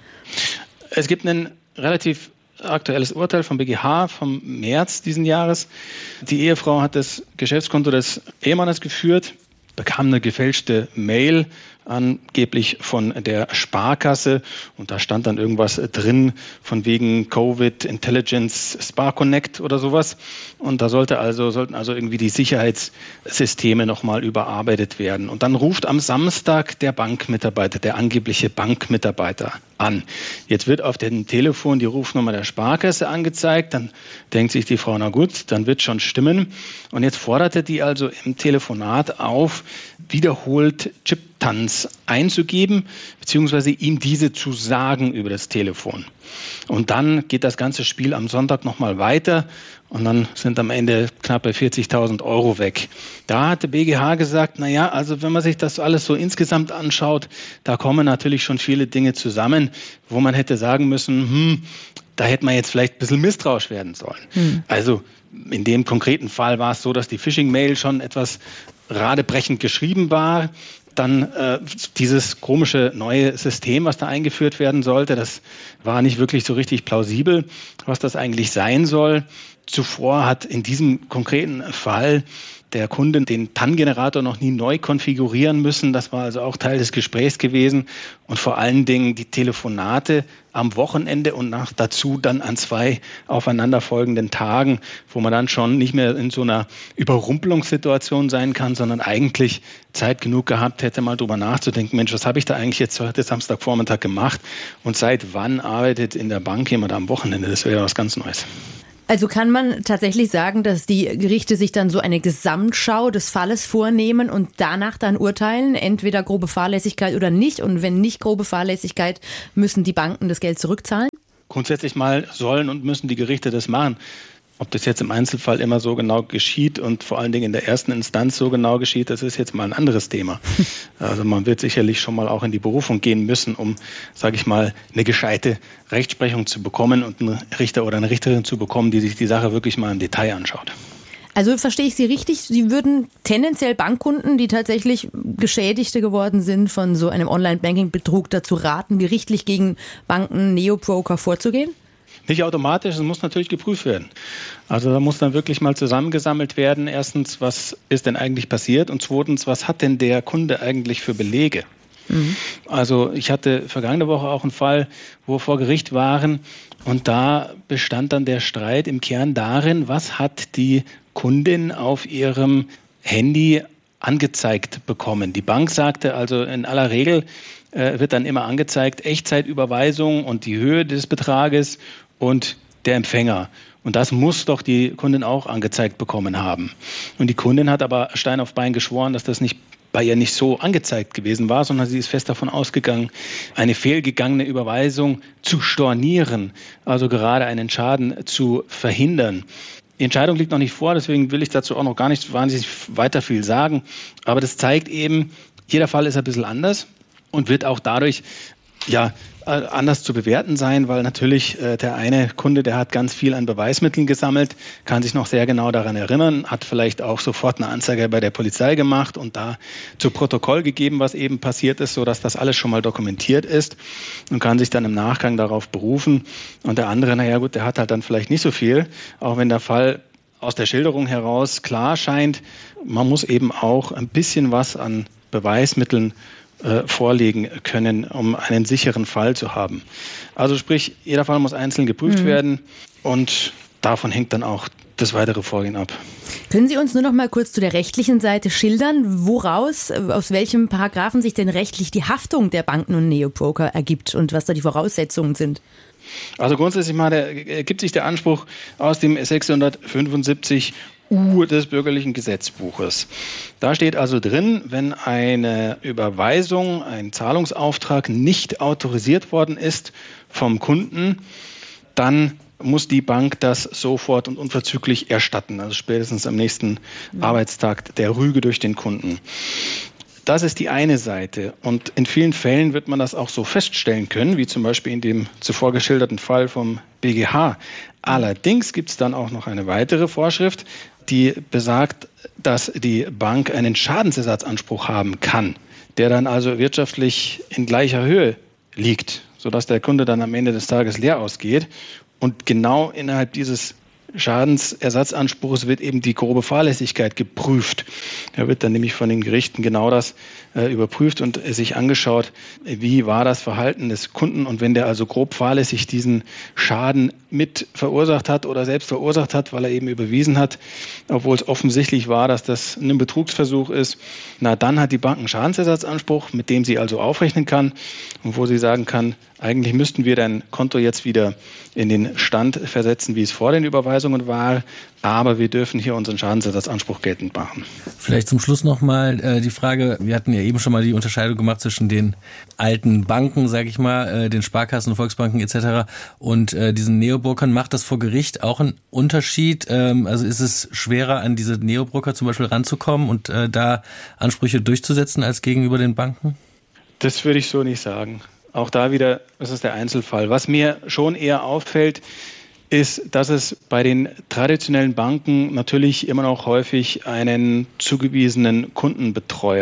Es gibt ein relativ aktuelles Urteil vom B G H vom März diesen Jahres. Die Ehefrau hat das Geschäftskonto des Ehemannes geführt, bekam eine gefälschte Mail, angeblich von der Sparkasse und da stand dann irgendwas drin von wegen Covid Intelligence Spar Connect oder sowas und da sollte also sollten also irgendwie die Sicherheitssysteme nochmal überarbeitet werden und dann ruft am Samstag der Bankmitarbeiter, der angebliche Bankmitarbeiter an. Jetzt wird auf dem Telefon die Rufnummer der Sparkasse angezeigt, dann denkt sich die Frau, na gut, dann wird schon stimmen und jetzt forderte die also im Telefonat auf, wiederholt Chiptanz einzugeben, beziehungsweise ihm diese zu sagen über das Telefon. Und dann geht das ganze Spiel am Sonntag nochmal weiter und dann sind am Ende knappe vierzigtausend Euro weg. Da hat der B G H gesagt, na ja, also wenn man sich das alles so insgesamt anschaut, da kommen natürlich schon viele Dinge zusammen, wo man hätte sagen müssen, hm, da hätte man jetzt vielleicht ein bisschen misstrauisch werden sollen. Hm. Also in dem konkreten Fall war es so, dass die Phishing-Mail schon etwas radebrechend geschrieben war. Dann äh, dieses komische neue System, was da eingeführt werden sollte, das war nicht wirklich so richtig plausibel, was das eigentlich sein soll. zuvor hat in diesem konkreten Fall der Kunde den T A N-Generator noch nie neu konfigurieren müssen. Das war also auch Teil des Gesprächs gewesen. Und vor allen Dingen die Telefonate am Wochenende und nach, dazu dann an zwei aufeinanderfolgenden Tagen, wo man dann schon nicht mehr in so einer Überrumpelungssituation sein kann, sondern eigentlich Zeit genug gehabt hätte, mal drüber nachzudenken, Mensch, was habe ich da eigentlich jetzt heute Samstagvormittag gemacht und seit wann arbeitet in der Bank jemand am Wochenende? Das wäre ja was ganz Neues. Also kann man tatsächlich sagen, dass die Gerichte sich dann so eine Gesamtschau des Falles vornehmen und danach dann urteilen, entweder grobe Fahrlässigkeit oder nicht, und wenn nicht grobe Fahrlässigkeit, müssen die Banken das Geld zurückzahlen? Grundsätzlich mal sollen und müssen die Gerichte das machen. Ob das jetzt im Einzelfall immer so genau geschieht und vor allen Dingen in der ersten Instanz so genau geschieht, das ist jetzt mal ein anderes Thema. Also man wird sicherlich schon mal auch in die Berufung gehen müssen, um, sage ich mal, eine gescheite Rechtsprechung zu bekommen und einen Richter oder eine Richterin zu bekommen, die sich die Sache wirklich mal im Detail anschaut. Also verstehe ich Sie richtig, Sie würden tendenziell Bankkunden, die tatsächlich Geschädigte geworden sind von so einem Online-Banking-Betrug, dazu raten, gerichtlich gegen Banken, Neobroker vorzugehen? Nicht automatisch, es muss natürlich geprüft werden. Also da muss dann wirklich mal zusammengesammelt werden. Erstens, was ist denn eigentlich passiert? Und zweitens, was hat denn der Kunde eigentlich für Belege? Mhm. Also ich hatte vergangene Woche auch einen Fall, wo wir vor Gericht waren und da bestand dann der Streit im Kern darin, was hat die Kundin auf ihrem Handy angezeigt bekommen. Die Bank sagte also in aller Regel, äh, wird dann immer angezeigt, Echtzeitüberweisung und die Höhe des Betrages und der Empfänger. Und das muss doch die Kundin auch angezeigt bekommen haben. Und die Kundin hat aber Stein auf Bein geschworen, dass das nicht bei ihr nicht so angezeigt gewesen war, sondern sie ist fest davon ausgegangen, eine fehlgegangene Überweisung zu stornieren, also gerade einen Schaden zu verhindern. Die Entscheidung liegt noch nicht vor, deswegen will ich dazu auch noch gar nicht wahnsinnig weiter viel sagen. Aber das zeigt eben, jeder Fall ist ein bisschen anders und wird auch dadurch ja anders zu bewerten sein, weil natürlich äh, der eine Kunde, der hat ganz viel an Beweismitteln gesammelt, kann sich noch sehr genau daran erinnern, hat vielleicht auch sofort eine Anzeige bei der Polizei gemacht und da zu Protokoll gegeben, was eben passiert ist, sodass das alles schon mal dokumentiert ist und kann sich dann im Nachgang darauf berufen. Und der andere, naja gut, der hat halt dann vielleicht nicht so viel, auch wenn der Fall aus der Schilderung heraus klar scheint. Man muss eben auch ein bisschen was an Beweismitteln vorlegen können, um einen sicheren Fall zu haben. Also sprich, jeder Fall muss einzeln geprüft mhm. werden und davon hängt dann auch das weitere Vorgehen ab. Können Sie uns nur noch mal kurz zu der rechtlichen Seite schildern, woraus, aus welchem Paragraphen sich denn rechtlich die Haftung der Banken und Neobroker ergibt und was da die Voraussetzungen sind? Also grundsätzlich mal der, ergibt sich der Anspruch aus dem sechshundertfünfundsiebzig U des bürgerlichen Gesetzbuches. Da steht also drin, wenn eine Überweisung, ein Zahlungsauftrag nicht autorisiert worden ist vom Kunden, dann muss die Bank das sofort und unverzüglich erstatten, also spätestens am nächsten ja. Arbeitstag der Rüge durch den Kunden. Das ist die eine Seite und in vielen Fällen wird man das auch so feststellen können, wie zum Beispiel in dem zuvor geschilderten Fall vom B G H. Allerdings gibt es dann auch noch eine weitere Vorschrift, die besagt, dass die Bank einen Schadensersatzanspruch haben kann, der dann also wirtschaftlich in gleicher Höhe liegt, sodass der Kunde dann am Ende des Tages leer ausgeht. Und genau innerhalb dieses Schadensersatzanspruchs wird eben die grobe Fahrlässigkeit geprüft. Da wird dann nämlich von den Gerichten genau das äh, überprüft und äh, sich angeschaut, wie war das Verhalten des Kunden. Und wenn der also grob fahrlässig diesen Schaden mit verursacht hat oder selbst verursacht hat, weil er eben überwiesen hat, obwohl es offensichtlich war, dass das ein Betrugsversuch ist, na dann hat die Bank einen Schadensersatzanspruch, mit dem sie also aufrechnen kann und wo sie sagen kann, eigentlich müssten wir dein Konto jetzt wieder in den Stand versetzen, wie es vor den Überweisungen war, aber wir dürfen hier unseren Schadensersatzanspruch geltend machen. Vielleicht zum Schluss nochmal äh, die Frage, wir hatten ja eben schon mal die Unterscheidung gemacht zwischen den alten Banken, sage ich mal, äh, den Sparkassen, Volksbanken et cetera und äh, diesen Neobrokern. Macht das vor Gericht auch einen Unterschied? Ähm, also ist es schwerer, an diese Neobroker zum Beispiel ranzukommen und äh, da Ansprüche durchzusetzen als gegenüber den Banken? Das würde ich so nicht sagen. Auch da wieder, das ist der Einzelfall. Was mir schon eher auffällt, ist, dass es bei den traditionellen Banken natürlich immer noch häufig einen zugewiesenen Kundenbetreuer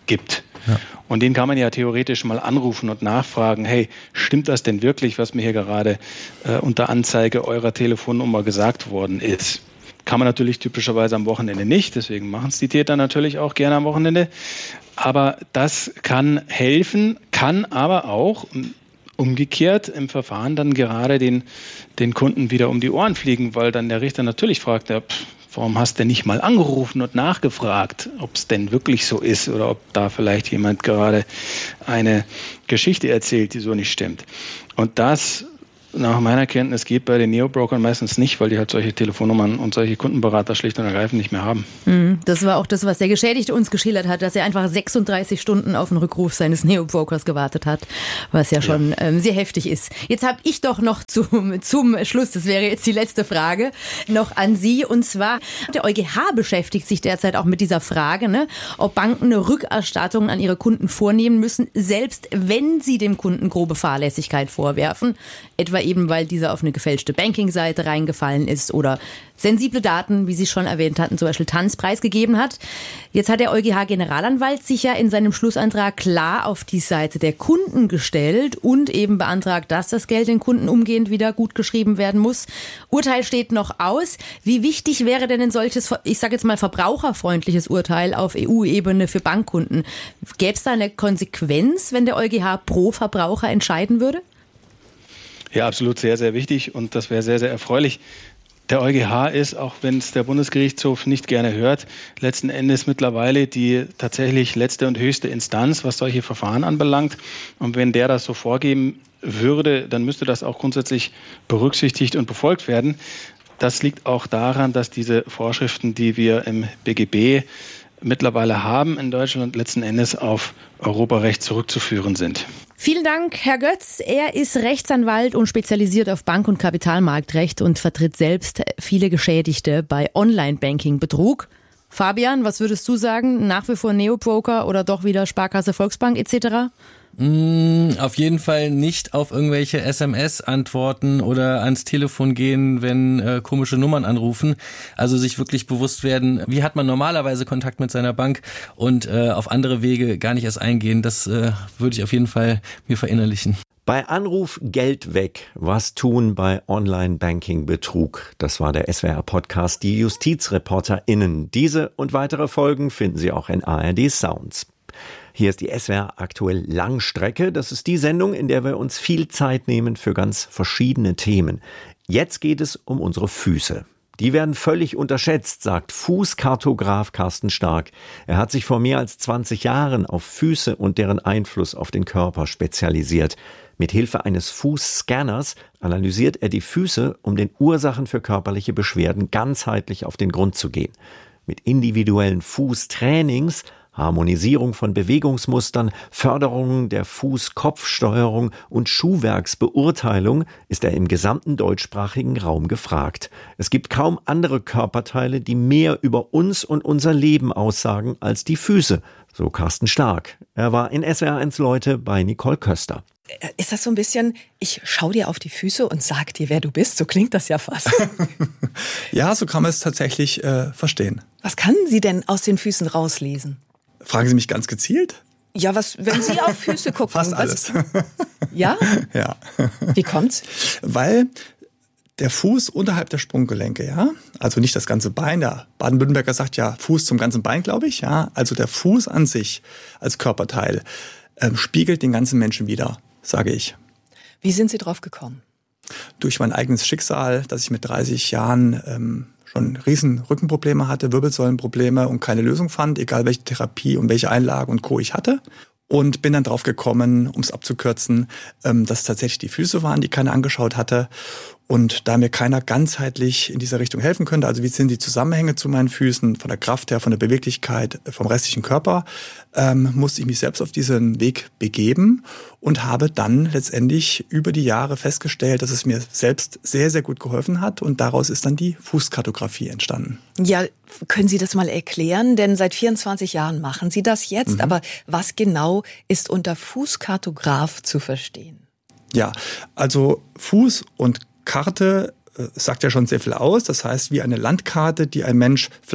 gibt. Ja. Und den kann man ja theoretisch mal anrufen und nachfragen, hey, stimmt das denn wirklich, was mir hier gerade äh, unter Anzeige eurer Telefonnummer gesagt worden ist? Kann man natürlich typischerweise am Wochenende nicht, deswegen machen es die Täter natürlich auch gerne am Wochenende. Aber das kann helfen, kann aber auch umgekehrt im Verfahren dann gerade den, den Kunden wieder um die Ohren fliegen, weil dann der Richter natürlich fragt, ja, pff, warum hast du nicht mal angerufen und nachgefragt, ob es denn wirklich so ist oder ob da vielleicht jemand gerade eine Geschichte erzählt, die so nicht stimmt. Und das, nach meiner Kenntnis, geht bei den Neobrokern meistens nicht, weil die halt solche Telefonnummern und solche Kundenberater schlicht und ergreifend nicht mehr haben. Das war auch das, was der Geschädigte uns geschildert hat, dass er einfach sechsunddreißig Stunden auf den Rückruf seines Neobrokers gewartet hat, was ja schon ja. Ähm, sehr heftig ist. Jetzt habe ich doch noch zum, zum Schluss, das wäre jetzt die letzte Frage, noch an Sie. Und zwar, der EuGH beschäftigt sich derzeit auch mit dieser Frage, ne, ob Banken eine Rückerstattung an ihre Kunden vornehmen müssen, selbst wenn sie dem Kunden grobe Fahrlässigkeit vorwerfen, etwa eben weil dieser auf eine gefälschte Banking-Seite reingefallen ist oder sensible Daten, wie Sie schon erwähnt hatten, zum Beispiel Tanz preisgegeben hat. Jetzt hat der EuGH-Generalanwalt sich ja in seinem Schlussantrag klar auf die Seite der Kunden gestellt und eben beantragt, dass das Geld den Kunden umgehend wieder gut geschrieben werden muss. Urteil steht noch aus. Wie wichtig wäre denn ein solches, ich sage jetzt mal verbraucherfreundliches Urteil auf E U-Ebene für Bankkunden? Gäbe es da eine Konsequenz, wenn der EuGH pro Verbraucher entscheiden würde? Ja, absolut sehr, sehr wichtig und das wäre sehr, sehr erfreulich. Der EuGH ist, auch wenn es der Bundesgerichtshof nicht gerne hört, letzten Endes mittlerweile die tatsächlich letzte und höchste Instanz, was solche Verfahren anbelangt. Und wenn der das so vorgeben würde, dann müsste das auch grundsätzlich berücksichtigt und befolgt werden. Das liegt auch daran, dass diese Vorschriften, die wir im B G B mittlerweile haben in Deutschland, letzten Endes auf Europarecht zurückzuführen sind. Vielen Dank, Herr Götz. Er ist Rechtsanwalt und spezialisiert auf Bank- und Kapitalmarktrecht und vertritt selbst viele Geschädigte bei Online-Banking-Betrug. Fabian, was würdest du sagen? Nach wie vor Neobroker oder doch wieder Sparkasse, Volksbank et cetera? Mm, auf jeden Fall nicht auf irgendwelche S M S antworten oder ans Telefon gehen, wenn äh, komische Nummern anrufen. Also sich wirklich bewusst werden, wie hat man normalerweise Kontakt mit seiner Bank und äh, auf andere Wege gar nicht erst eingehen. Das äh, würde ich auf jeden Fall mir verinnerlichen. Bei Anruf Geld weg. Was tun bei Online-Banking-Betrug? Das war der S W R-Podcast Die JustizreporterInnen. Diese und weitere Folgen finden Sie auch in A R D Sounds. Hier ist die S W R aktuell Langstrecke. Das ist die Sendung, in der wir uns viel Zeit nehmen für ganz verschiedene Themen. Jetzt geht es um unsere Füße. Die werden völlig unterschätzt, sagt Fußkartograf Carsten Stark. Er hat sich vor mehr als zwanzig Jahren auf Füße und deren Einfluss auf den Körper spezialisiert. Mit Hilfe eines Fußscanners analysiert er die Füße, um den Ursachen für körperliche Beschwerden ganzheitlich auf den Grund zu gehen. Mit individuellen Fußtrainings, Harmonisierung von Bewegungsmustern, Förderung der Fuß-Kopf-Steuerung und Schuhwerksbeurteilung ist er im gesamten deutschsprachigen Raum gefragt. Es gibt kaum andere Körperteile, die mehr über uns und unser Leben aussagen als die Füße, so Carsten Stark. Er war in S W R eins Leute bei Nicole Köster. Ist das so ein bisschen, ich schau dir auf die Füße und sag dir, wer du bist? So klingt das ja fast. Ja, so kann man es tatsächlich äh, verstehen. Was kann sie denn aus den Füßen rauslesen? Fragen Sie mich ganz gezielt? Ja, was, wenn Sie auf Füße gucken. Fast alles. Was, ja? Ja. Wie kommt's? Weil der Fuß unterhalb der Sprunggelenke, ja, also nicht das ganze Bein, der Baden-Württemberger sagt ja Fuß zum ganzen Bein, glaube ich, ja, also der Fuß an sich als Körperteil ähm, spiegelt den ganzen Menschen wider, sage ich. Wie sind Sie drauf gekommen? Durch mein eigenes Schicksal, dass ich mit dreißig Jahren ähm, schon riesen Rückenprobleme hatte, Wirbelsäulenprobleme und keine Lösung fand, egal welche Therapie und welche Einlage und Co. ich hatte. Und bin dann drauf gekommen, um es abzukürzen, ähm, dass es tatsächlich die Füße waren, die keiner angeschaut hatte. Und da mir keiner ganzheitlich in dieser Richtung helfen könnte, also wie sind die Zusammenhänge zu meinen Füßen, von der Kraft her, von der Beweglichkeit, vom restlichen Körper, ähm, musste ich mich selbst auf diesen Weg begeben und habe dann letztendlich über die Jahre festgestellt, dass es mir selbst sehr, sehr gut geholfen hat. Und daraus ist dann die Fußkartografie entstanden. Ja, können Sie das mal erklären? Denn seit vierundzwanzig Jahren machen Sie das jetzt. Mhm. Aber was genau ist unter Fußkartograf zu verstehen? Ja, also Fuß und Karte äh, sagt ja schon sehr viel aus. Das heißt, wie eine Landkarte, die ein Mensch vielleicht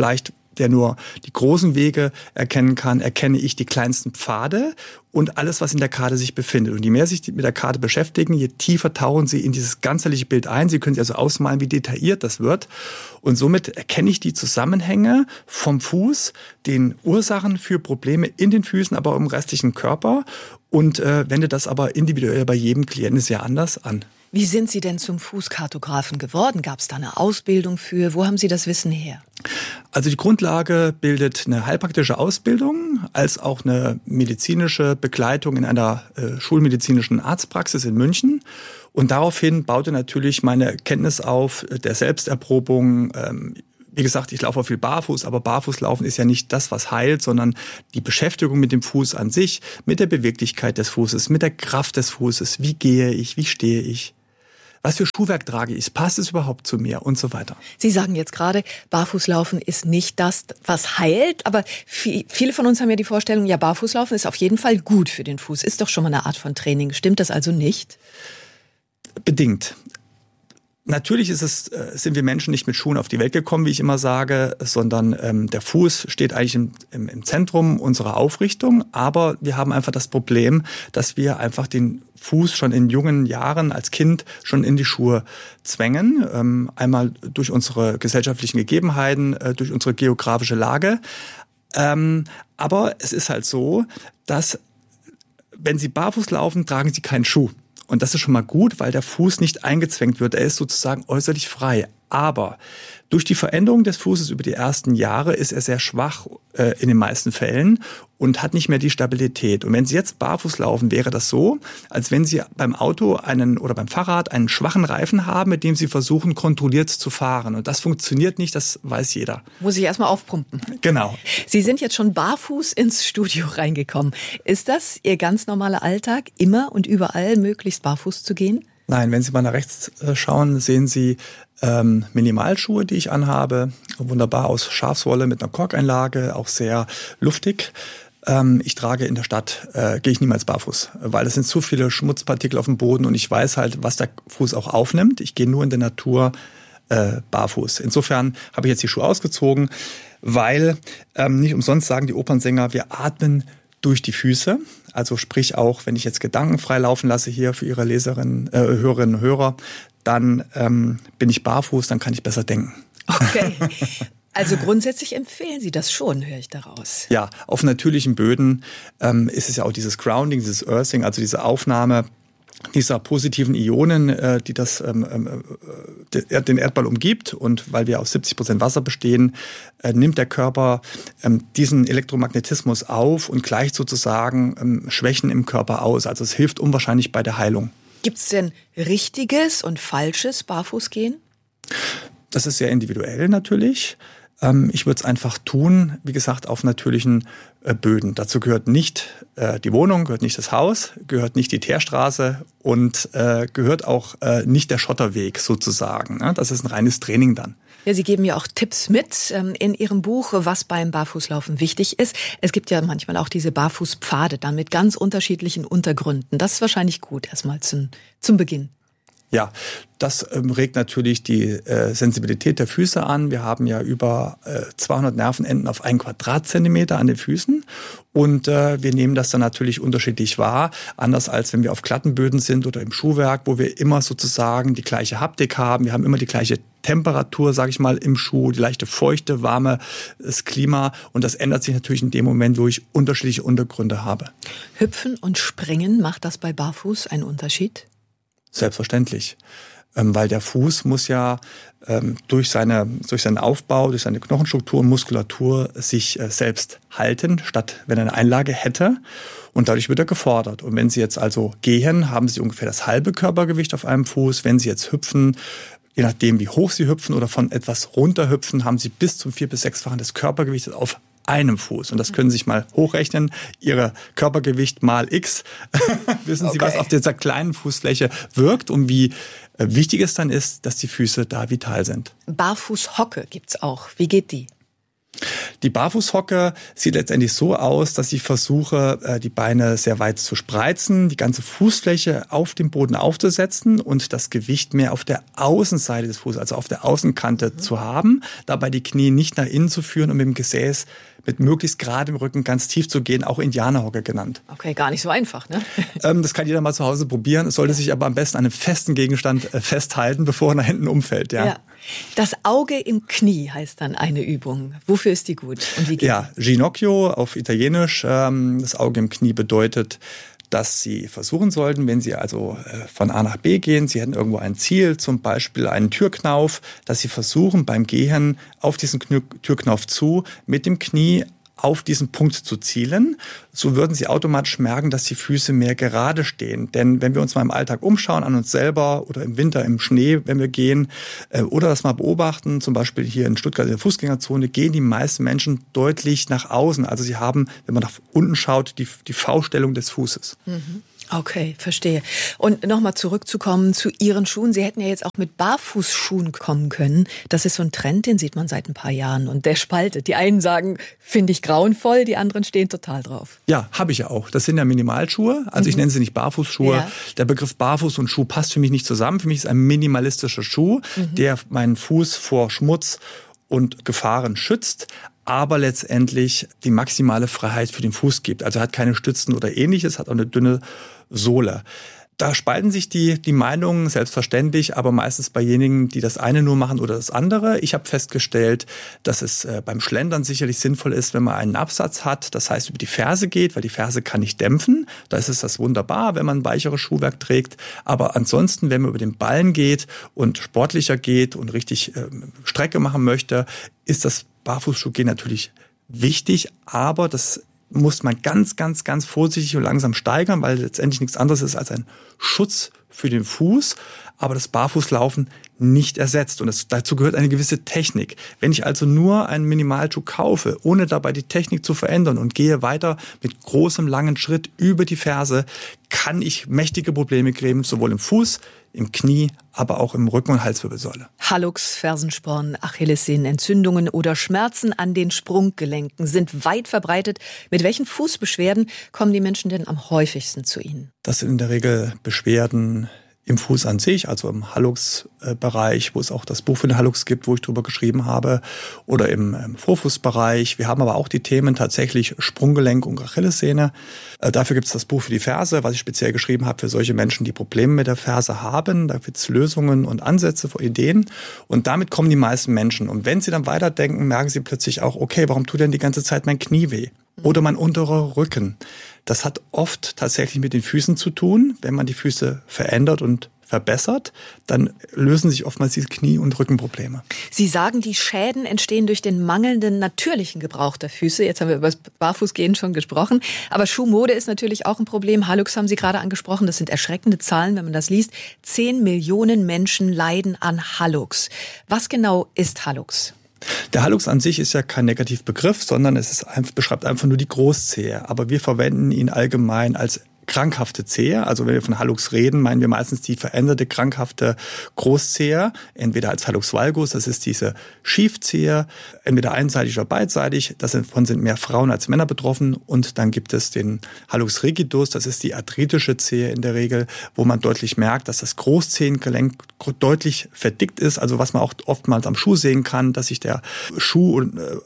der nur die großen Wege erkennen kann, erkenne ich die kleinsten Pfade und alles, was in der Karte sich befindet. Und je mehr sich mit der Karte beschäftigen, je tiefer tauchen sie in dieses ganzheitliche Bild ein. Sie können sich also ausmalen, wie detailliert das wird. Und somit erkenne ich die Zusammenhänge vom Fuß, den Ursachen für Probleme in den Füßen, aber auch im restlichen Körper und äh, wende das aber individuell bei jedem Klienten sehr anders an. Wie sind Sie denn zum Fußkartografen geworden? Gab es da eine Ausbildung für? Wo haben Sie das Wissen her? Also die Grundlage bildet eine heilpraktische Ausbildung als auch eine medizinische Begleitung in einer äh, schulmedizinischen Arztpraxis in München. Und daraufhin baute natürlich meine Kenntnis auf der Selbsterprobung. Ähm, Wie gesagt, ich laufe auch viel barfuß, aber Barfußlaufen ist ja nicht das, was heilt, sondern die Beschäftigung mit dem Fuß an sich, mit der Beweglichkeit des Fußes, mit der Kraft des Fußes. Wie gehe ich? Wie stehe ich? Was für Schuhwerk trage ich? Passt es überhaupt zu mir? Und so weiter. Sie sagen jetzt gerade, Barfußlaufen ist nicht das, was heilt. Aber viele von uns haben ja die Vorstellung, ja, Barfußlaufen ist auf jeden Fall gut für den Fuß. Ist doch schon mal eine Art von Training. Stimmt das also nicht? Bedingt. Natürlich ist es, sind wir Menschen nicht mit Schuhen auf die Welt gekommen, wie ich immer sage, sondern ähm, der Fuß steht eigentlich im, im, im Zentrum unserer Aufrichtung. Aber wir haben einfach das Problem, dass wir einfach den Fuß schon in jungen Jahren als Kind schon in die Schuhe zwängen. Ähm, einmal durch unsere gesellschaftlichen Gegebenheiten, äh, durch unsere geografische Lage. Ähm, aber es ist halt so, dass wenn Sie barfuß laufen, tragen Sie keinen Schuh. Und das ist schon mal gut, weil der Fuß nicht eingezwängt wird. Er ist sozusagen äußerlich frei. Aber durch die Veränderung des Fußes über die ersten Jahre ist er sehr schwach äh, in den meisten Fällen und hat nicht mehr die Stabilität. Und wenn Sie jetzt barfuß laufen, wäre das so, als wenn Sie beim Auto einen oder beim Fahrrad einen schwachen Reifen haben, mit dem Sie versuchen, kontrolliert zu fahren. Und das funktioniert nicht, das weiß jeder. Muss ich erstmal aufpumpen. Genau. Sie sind jetzt schon barfuß ins Studio reingekommen. Ist das Ihr ganz normaler Alltag, immer und überall möglichst barfuß zu gehen? Nein, wenn Sie mal nach rechts schauen, sehen Sie ähm, Minimalschuhe, die ich anhabe. Wunderbar aus Schafswolle mit einer Korkeinlage, auch sehr luftig. Ähm, ich trage in der Stadt, äh, gehe ich niemals barfuß, weil es sind zu viele Schmutzpartikel auf dem Boden und ich weiß halt, was der Fuß auch aufnimmt. Ich gehe nur in der Natur äh, barfuß. Insofern habe ich jetzt die Schuhe ausgezogen, weil ähm, nicht umsonst sagen die Opernsänger, wir atmen durch die Füße. Also sprich auch, wenn ich jetzt Gedanken frei laufen lasse hier für Ihre Leserinnen, äh, Hörerinnen und Hörer, dann ähm, bin ich barfuß, dann kann ich besser denken. Okay. Also grundsätzlich empfehlen Sie das schon, höre ich daraus. Ja, auf natürlichen Böden ähm, ist es ja auch dieses Grounding, dieses Earthing, also diese Aufnahme dieser positiven Ionen, äh, die das ähm, äh, den Erdball umgibt. Und weil wir aus siebzig Prozent Wasser bestehen, äh, nimmt der Körper ähm, diesen Elektromagnetismus auf und gleicht sozusagen ähm, Schwächen im Körper aus. Also es hilft unwahrscheinlich bei der Heilung. Gibt es denn richtiges und falsches Barfußgehen? Das ist sehr individuell natürlich. Ich würde es einfach tun, wie gesagt, auf natürlichen Böden. Dazu gehört nicht äh, die Wohnung, gehört nicht das Haus, gehört nicht die Teerstraße und äh, gehört auch äh, nicht der Schotterweg sozusagen. Ne? Das ist ein reines Training dann. Ja, Sie geben ja auch Tipps mit ähm, in Ihrem Buch, was beim Barfußlaufen wichtig ist. Es gibt ja manchmal auch diese Barfußpfade dann mit ganz unterschiedlichen Untergründen. Das ist wahrscheinlich gut erstmal zum, zum Beginn. Ja, das ähm, regt natürlich die äh, Sensibilität der Füße an. Wir haben ja über äh, zweihundert Nervenenden auf einen Quadratzentimeter an den Füßen und äh, wir nehmen das dann natürlich unterschiedlich wahr, anders als wenn wir auf glatten Böden sind oder im Schuhwerk, wo wir immer sozusagen die gleiche Haptik haben. Wir haben immer die gleiche Temperatur, sage ich mal, im Schuh, die leichte Feuchte, warme das Klima und das ändert sich natürlich in dem Moment, wo ich unterschiedliche Untergründe habe. Hüpfen und Springen, macht das bei Barfuß einen Unterschied? Selbstverständlich, ähm, weil der Fuß muss ja ähm, durch, seine, durch seinen Aufbau, durch seine Knochenstruktur und Muskulatur sich äh, selbst halten, statt wenn er eine Einlage hätte. Und dadurch wird er gefordert. Und wenn Sie jetzt also gehen, haben Sie ungefähr das halbe Körpergewicht auf einem Fuß. Wenn Sie jetzt hüpfen, je nachdem wie hoch Sie hüpfen oder von etwas runter hüpfen, haben Sie bis zum vier- bis sechsfachen des Körpergewichtes auf einem Fuß. Und das können Sie sich mal hochrechnen. Ihre Körpergewicht mal X. Wissen Sie, okay, was auf dieser kleinen Fußfläche wirkt und wie wichtig es dann ist, dass die Füße da vital sind. Barfußhocke gibt's auch. Wie geht die? Die Barfußhocke sieht letztendlich so aus, dass ich versuche, die Beine sehr weit zu spreizen, die ganze Fußfläche auf dem Boden aufzusetzen und das Gewicht mehr auf der Außenseite des Fußes, also auf der Außenkante mhm. zu haben, dabei die Knie nicht nach innen zu führen und mit dem Gesäß mit möglichst geradem Rücken ganz tief zu gehen, auch Indianerhocke genannt. Okay, gar nicht so einfach, ne? ähm, das kann jeder mal zu Hause probieren. Es sollte sich aber am besten an einem festen Gegenstand äh, festhalten, bevor er nach hinten umfällt. Ja. ja. Das Auge im Knie heißt dann eine Übung. Wofür ist die gut und wie geht Ja, Ginocchio auf Italienisch. Ähm, das Auge im Knie bedeutet, dass Sie versuchen sollten, wenn Sie also von A nach B gehen, Sie hätten irgendwo ein Ziel, zum Beispiel einen Türknauf, dass Sie versuchen, beim Gehen auf diesen Türknauf zu, mit dem Knie auf diesen Punkt zu zielen. So würden Sie automatisch merken, dass die Füße mehr gerade stehen. Denn wenn wir uns mal im Alltag umschauen, an uns selber oder im Winter im Schnee, wenn wir gehen, oder das mal beobachten, zum Beispiel hier in Stuttgart in der Fußgängerzone, gehen die meisten Menschen deutlich nach außen. Also sie haben, wenn man nach unten schaut, die, die V-Stellung des Fußes. Mhm. Okay, verstehe. Und nochmal zurückzukommen zu Ihren Schuhen. Sie hätten ja jetzt auch mit Barfußschuhen kommen können. Das ist so ein Trend, den sieht man seit ein paar Jahren. Und der spaltet. Die einen sagen, finde ich grauenvoll, die anderen stehen total drauf. Ja, habe ich ja auch. Das sind ja Minimalschuhe. Also mhm. ich nenne sie nicht Barfußschuhe. Ja. Der Begriff Barfuß und Schuh passt für mich nicht zusammen. Für mich ist ein minimalistischer Schuh, mhm. der meinen Fuß vor Schmutz und Gefahren schützt, aber letztendlich die maximale Freiheit für den Fuß gibt. Also hat keine Stützen oder ähnliches, hat auch eine dünne Sohle. Da spalten sich die, die Meinungen selbstverständlich, aber meistens bei jenigen, die das eine nur machen oder das andere. Ich habe festgestellt, dass es äh, beim Schlendern sicherlich sinnvoll ist, wenn man einen Absatz hat, das heißt über die Ferse geht, weil die Ferse kann nicht dämpfen. Da ist es das wunderbar, wenn man ein weicheres Schuhwerk trägt. Aber ansonsten, wenn man über den Ballen geht und sportlicher geht und richtig äh, Strecke machen möchte, ist das Barfußschuhgehen natürlich wichtig, aber das muss man ganz, ganz, ganz vorsichtig und langsam steigern, weil letztendlich nichts anderes ist als ein Schutz für den Fuß, aber das Barfußlaufen nicht ersetzt. Und das, dazu gehört eine gewisse Technik. Wenn ich also nur einen Minimalschuh kaufe, ohne dabei die Technik zu verändern und gehe weiter mit großem, langen Schritt über die Ferse, kann ich mächtige Probleme kriegen, sowohl im Fuß, im Knie, aber auch im Rücken- und Halswirbelsäule. Hallux, Fersensporn, Achillessehnenentzündungen oder Schmerzen an den Sprunggelenken sind weit verbreitet. Mit welchen Fußbeschwerden kommen die Menschen denn am häufigsten zu Ihnen? Das sind in der Regel Beschwerden im Fuß an sich, also im Hallux-Bereich, wo es auch das Buch für den Hallux gibt, wo ich drüber geschrieben habe, oder im, im Vorfußbereich. Wir haben aber auch die Themen tatsächlich Sprunggelenk und Achillessehne. Äh, dafür gibt es das Buch für die Ferse, was ich speziell geschrieben habe für solche Menschen, die Probleme mit der Ferse haben. Da gibt es Lösungen und Ansätze, Ideen. Und damit kommen die meisten Menschen. Und wenn sie dann weiterdenken, merken sie plötzlich auch, okay, warum tut denn die ganze Zeit mein Knie weh? Oder mein unterer Rücken. Das hat oft tatsächlich mit den Füßen zu tun. Wenn man die Füße verändert und verbessert, dann lösen sich oftmals diese Knie- und Rückenprobleme. Sie sagen, die Schäden entstehen durch den mangelnden natürlichen Gebrauch der Füße. Jetzt haben wir über das Barfußgehen schon gesprochen. Aber Schuhmode ist natürlich auch ein Problem. Hallux haben Sie gerade angesprochen. Das sind erschreckende Zahlen, wenn man das liest. Zehn Millionen Menschen leiden an Hallux. Was genau ist Hallux? Der Hallux an sich ist ja kein Negativbegriff, sondern es ist einfach, beschreibt einfach nur die Großzehe. Aber wir verwenden ihn allgemein als krankhafte Zehe. Also wenn wir von Hallux reden, meinen wir meistens die veränderte, krankhafte Großzehe, entweder als Hallux valgus, das ist diese Schiefzehe, entweder einseitig oder beidseitig, davon sind mehr Frauen als Männer betroffen. Und dann gibt es den Hallux rigidus, das ist die arthritische Zehe in der Regel, wo man deutlich merkt, dass das Großzehengelenk deutlich verdickt ist, also was man auch oftmals am Schuh sehen kann, dass sich der Schuh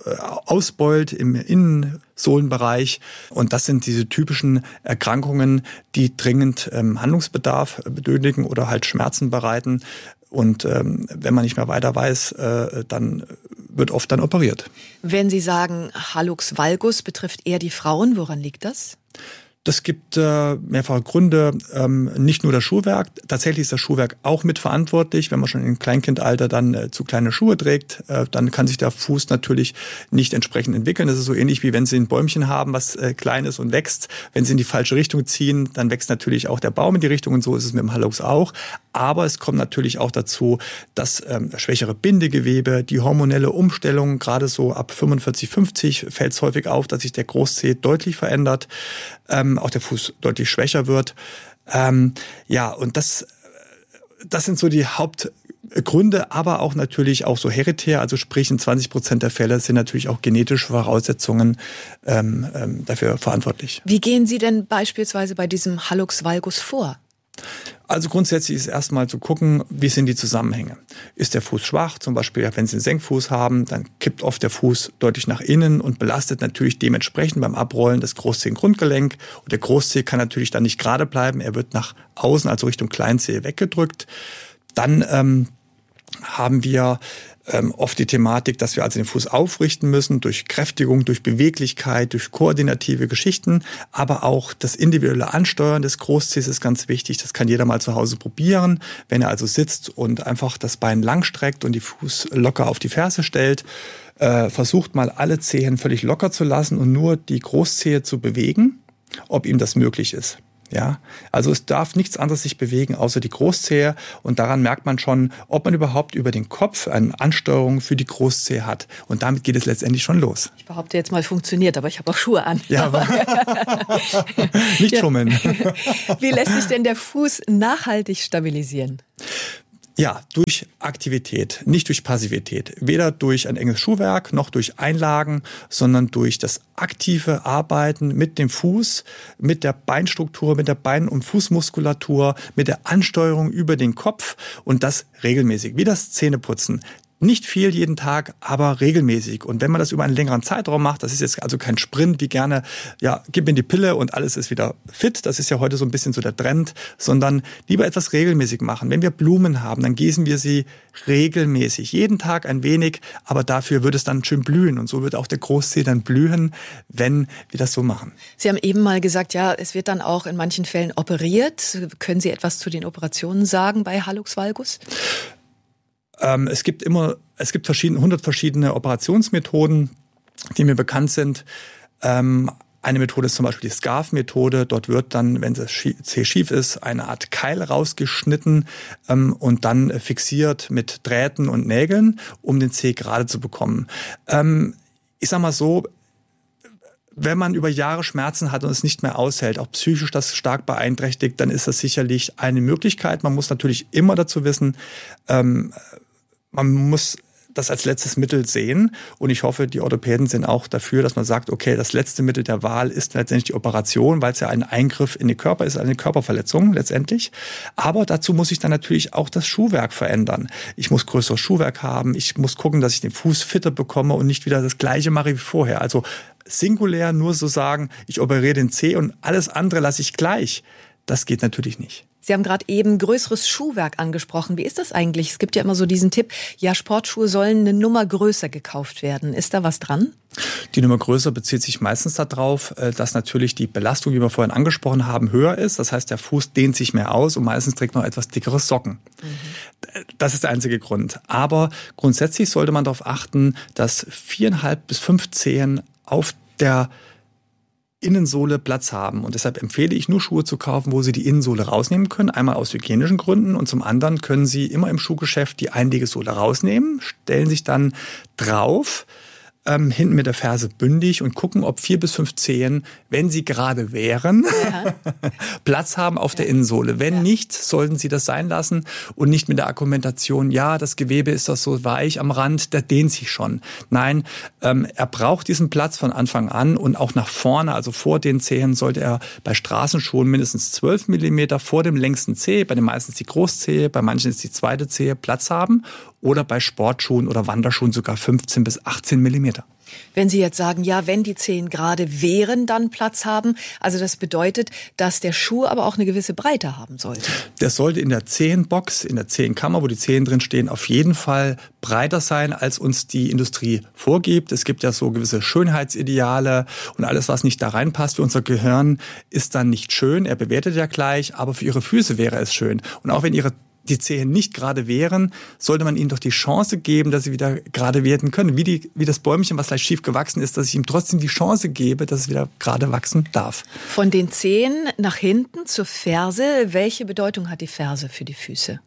ausbeult im Innensohlenbereich. Und das sind diese typischen Erkrankungen, die dringend ähm, Handlungsbedarf benötigen oder halt Schmerzen bereiten. Und ähm, wenn man nicht mehr weiter weiß, äh, dann wird oft dann operiert. Wenn Sie sagen, Hallux valgus betrifft eher die Frauen, woran liegt das? Das gibt äh, mehrfache Gründe, ähm, nicht nur das Schuhwerk. Tatsächlich ist das Schuhwerk auch mitverantwortlich. Wenn man schon im Kleinkindalter dann äh, zu kleine Schuhe trägt, äh, dann kann sich der Fuß natürlich nicht entsprechend entwickeln. Das ist so ähnlich wie wenn Sie ein Bäumchen haben, was äh, klein ist und wächst. Wenn Sie in die falsche Richtung ziehen, dann wächst natürlich auch der Baum in die Richtung und so ist es mit dem Hallux auch. Aber es kommt natürlich auch dazu, dass ähm, schwächere Bindegewebe, die hormonelle Umstellung, gerade so ab fünfundvierzig, fünfzig fällt es häufig auf, dass sich der Großzeh deutlich verändert. Ähm, auch der Fuß deutlich schwächer wird. Ähm, ja, und das, das sind so die Haupt Gründe, aber auch natürlich auch so hereditär, also sprich in zwanzig Prozent der Fälle sind natürlich auch genetische Voraussetzungen ähm, ähm, dafür verantwortlich. Wie gehen Sie denn beispielsweise bei diesem Hallux valgus vor? Also grundsätzlich ist erstmal zu gucken, wie sind die Zusammenhänge. Ist der Fuß schwach, zum Beispiel wenn Sie einen Senkfuß haben, dann kippt oft der Fuß deutlich nach innen und belastet natürlich dementsprechend beim Abrollen das Großzehengrundgelenk. Und der Großzehe kann natürlich dann nicht gerade bleiben, er wird nach außen, also Richtung Kleinzehe weggedrückt. Dann ähm, haben wir ähm, oft die Thematik, dass wir also den Fuß aufrichten müssen durch Kräftigung, durch Beweglichkeit, durch koordinative Geschichten, aber auch das individuelle Ansteuern des Großzehs ist ganz wichtig. Das kann jeder mal zu Hause probieren, wenn er also sitzt und einfach das Bein lang streckt und die Fuß locker auf die Ferse stellt. Äh, versucht mal alle Zehen völlig locker zu lassen und nur die Großzehe zu bewegen, ob ihm das möglich ist. Ja, also es darf nichts anderes sich bewegen, außer die Großzehe. Und daran merkt man schon, ob man überhaupt über den Kopf eine Ansteuerung für die Großzehe hat. Und damit geht es letztendlich schon los. Ich behaupte jetzt mal, funktioniert, aber ich habe auch Schuhe an. Ja, aber nicht schummeln. Wie lässt sich denn der Fuß nachhaltig stabilisieren? Ja, durch Aktivität, nicht durch Passivität. Weder durch ein enges Schuhwerk noch durch Einlagen, sondern durch das aktive Arbeiten mit dem Fuß, mit der Beinstruktur, mit der Bein- und Fußmuskulatur, mit der Ansteuerung über den Kopf und das regelmäßig, wie das Zähneputzen. Nicht viel jeden Tag, aber regelmäßig. Und wenn man das über einen längeren Zeitraum macht, das ist jetzt also kein Sprint, wie gerne, ja, gib mir die Pille und alles ist wieder fit. Das ist ja heute so ein bisschen so der Trend, sondern lieber etwas regelmäßig machen. Wenn wir Blumen haben, dann gießen wir sie regelmäßig. Jeden Tag ein wenig, aber dafür wird es dann schön blühen. Und so wird auch der Großzeh dann blühen, wenn wir das so machen. Sie haben eben mal gesagt, ja, es wird dann auch in manchen Fällen operiert. Können Sie etwas zu den Operationen sagen bei Hallux valgus? Ähm, es gibt immer, es gibt verschiedene, hundert verschiedene Operationsmethoden, die mir bekannt sind. Ähm, eine Methode ist zum Beispiel die Scarf-Methode. Dort wird dann, wenn das Zeh schief ist, eine Art Keil rausgeschnitten ähm, und dann fixiert mit Drähten und Nägeln, um den Zeh gerade zu bekommen. Ähm, ich sag mal so, wenn man über Jahre Schmerzen hat und es nicht mehr aushält, auch psychisch das stark beeinträchtigt, dann ist das sicherlich eine Möglichkeit. Man muss natürlich immer dazu wissen, ähm, man muss das als letztes Mittel sehen. Und ich hoffe, die Orthopäden sind auch dafür, dass man sagt, okay, das letzte Mittel der Wahl ist letztendlich die Operation, weil es ja ein Eingriff in den Körper ist, eine Körperverletzung letztendlich. Aber dazu muss ich dann natürlich auch das Schuhwerk verändern. Ich muss größeres Schuhwerk haben. Ich muss gucken, dass ich den Fuß fitter bekomme und nicht wieder das Gleiche mache wie vorher. Also singulär nur so sagen, ich operiere den Zeh und alles andere lasse ich gleich. Das geht natürlich nicht. Sie haben gerade eben größeres Schuhwerk angesprochen. Wie ist das eigentlich? Es gibt ja immer so diesen Tipp, ja, Sportschuhe sollen eine Nummer größer gekauft werden. Ist da was dran? Die Nummer größer bezieht sich meistens darauf, dass natürlich die Belastung, wie wir vorhin angesprochen haben, höher ist. Das heißt, der Fuß dehnt sich mehr aus und meistens trägt man etwas dickere Socken. Mhm. Das ist der einzige Grund. Aber grundsätzlich sollte man darauf achten, dass viereinhalb bis fünf Zehen auf der Innensohle Platz haben. Und deshalb empfehle ich nur Schuhe zu kaufen, wo Sie die Innensohle rausnehmen können. Einmal aus hygienischen Gründen und zum anderen können Sie immer im Schuhgeschäft die Einlegesohle rausnehmen, stellen sich dann drauf, ähm, hinten mit der Ferse bündig und gucken, ob vier bis fünf Zehen, wenn sie gerade wären, ja. Platz haben auf ja. der Innensohle. Wenn ja. nicht, sollten Sie das sein lassen und nicht mit der Argumentation, ja, das Gewebe ist doch so weich am Rand, der dehnt sich schon. Nein, ähm, er braucht diesen Platz von Anfang an und auch nach vorne, also vor den Zehen, sollte er bei Straßenschuhen mindestens zwölf Millimeter vor dem längsten Zeh, bei den meisten ist die Großzehe, bei manchen ist die zweite Zehe, Platz haben oder bei Sportschuhen oder Wanderschuhen sogar fünfzehn bis achtzehn Millimeter. Wenn Sie jetzt sagen, ja, wenn die Zehen gerade wären, dann Platz haben, also das bedeutet, dass der Schuh aber auch eine gewisse Breite haben sollte. Der sollte in der Zehenbox, in der Zehenkammer, wo die Zehen drin stehen, auf jeden Fall breiter sein, als uns die Industrie vorgibt. Es gibt ja so gewisse Schönheitsideale und alles, was nicht da reinpasst für unser Gehirn, ist dann nicht schön. Er bewertet ja gleich, aber für Ihre Füße wäre es schön. Und auch wenn Ihre die Zehen nicht gerade wären, sollte man ihnen doch die Chance geben, dass sie wieder gerade werden können. Wie, die, wie das Bäumchen, was leicht schief gewachsen ist, dass ich ihm trotzdem die Chance gebe, dass es wieder gerade wachsen darf. Von den Zehen nach hinten zur Ferse, welche Bedeutung hat die Ferse für die Füße?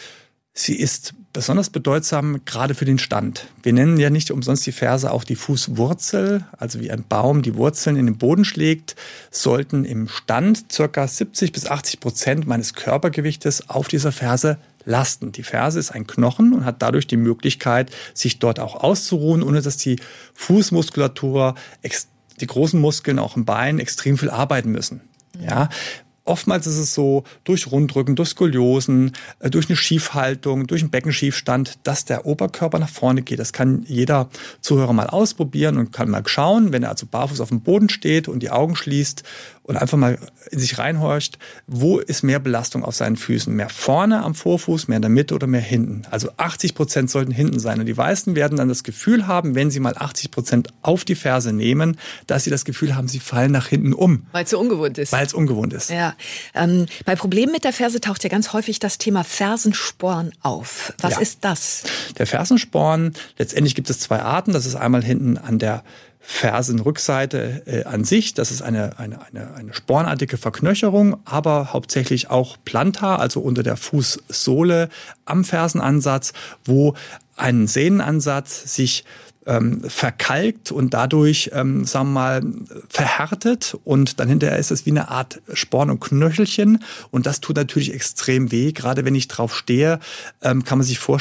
Sie ist besonders bedeutsam gerade für den Stand. Wir nennen ja nicht umsonst die Ferse auch die Fußwurzel, also wie ein Baum die Wurzeln in den Boden schlägt, sollten im Stand ca. siebzig bis achtzig Prozent meines Körpergewichtes auf dieser Ferse lasten. Die Ferse ist ein Knochen und hat dadurch die Möglichkeit, sich dort auch auszuruhen, ohne dass die Fußmuskulatur, die großen Muskeln auch im Bein extrem viel arbeiten müssen. Ja. Oftmals ist es so, durch Rundrücken, durch Skoliosen, durch eine Schiefhaltung, durch einen Beckenschiefstand, dass der Oberkörper nach vorne geht. Das kann jeder Zuhörer mal ausprobieren und kann mal schauen, wenn er also barfuß auf dem Boden steht und die Augen schließt und einfach mal in sich reinhorcht, wo ist mehr Belastung auf seinen Füßen? Mehr vorne am Vorfuß, mehr in der Mitte oder mehr hinten? Also achtzig Prozent sollten hinten sein. Und die meisten werden dann das Gefühl haben, wenn sie mal achtzig Prozent auf die Ferse nehmen, dass sie das Gefühl haben, sie fallen nach hinten um. Weil es so ungewohnt ist. Weil es ungewohnt ist. Ja. Ähm, bei Problemen mit der Ferse taucht ja ganz häufig das Thema Fersensporn auf. Was ja. ist das? Der Fersensporn, letztendlich gibt es zwei Arten. Das ist einmal hinten an der Fersenrückseite äh, an sich. Das ist eine, eine, eine, eine spornartige Verknöcherung, aber hauptsächlich auch plantar, also unter der Fußsohle am Fersenansatz, wo ein Sehnenansatz sich ähm, verkalkt und dadurch, ähm, sagen wir mal, verhärtet und dann hinterher ist es wie eine Art Sporn und Knöchelchen und das tut natürlich extrem weh. Gerade wenn ich drauf stehe, ähm, kann man sich vorstellen,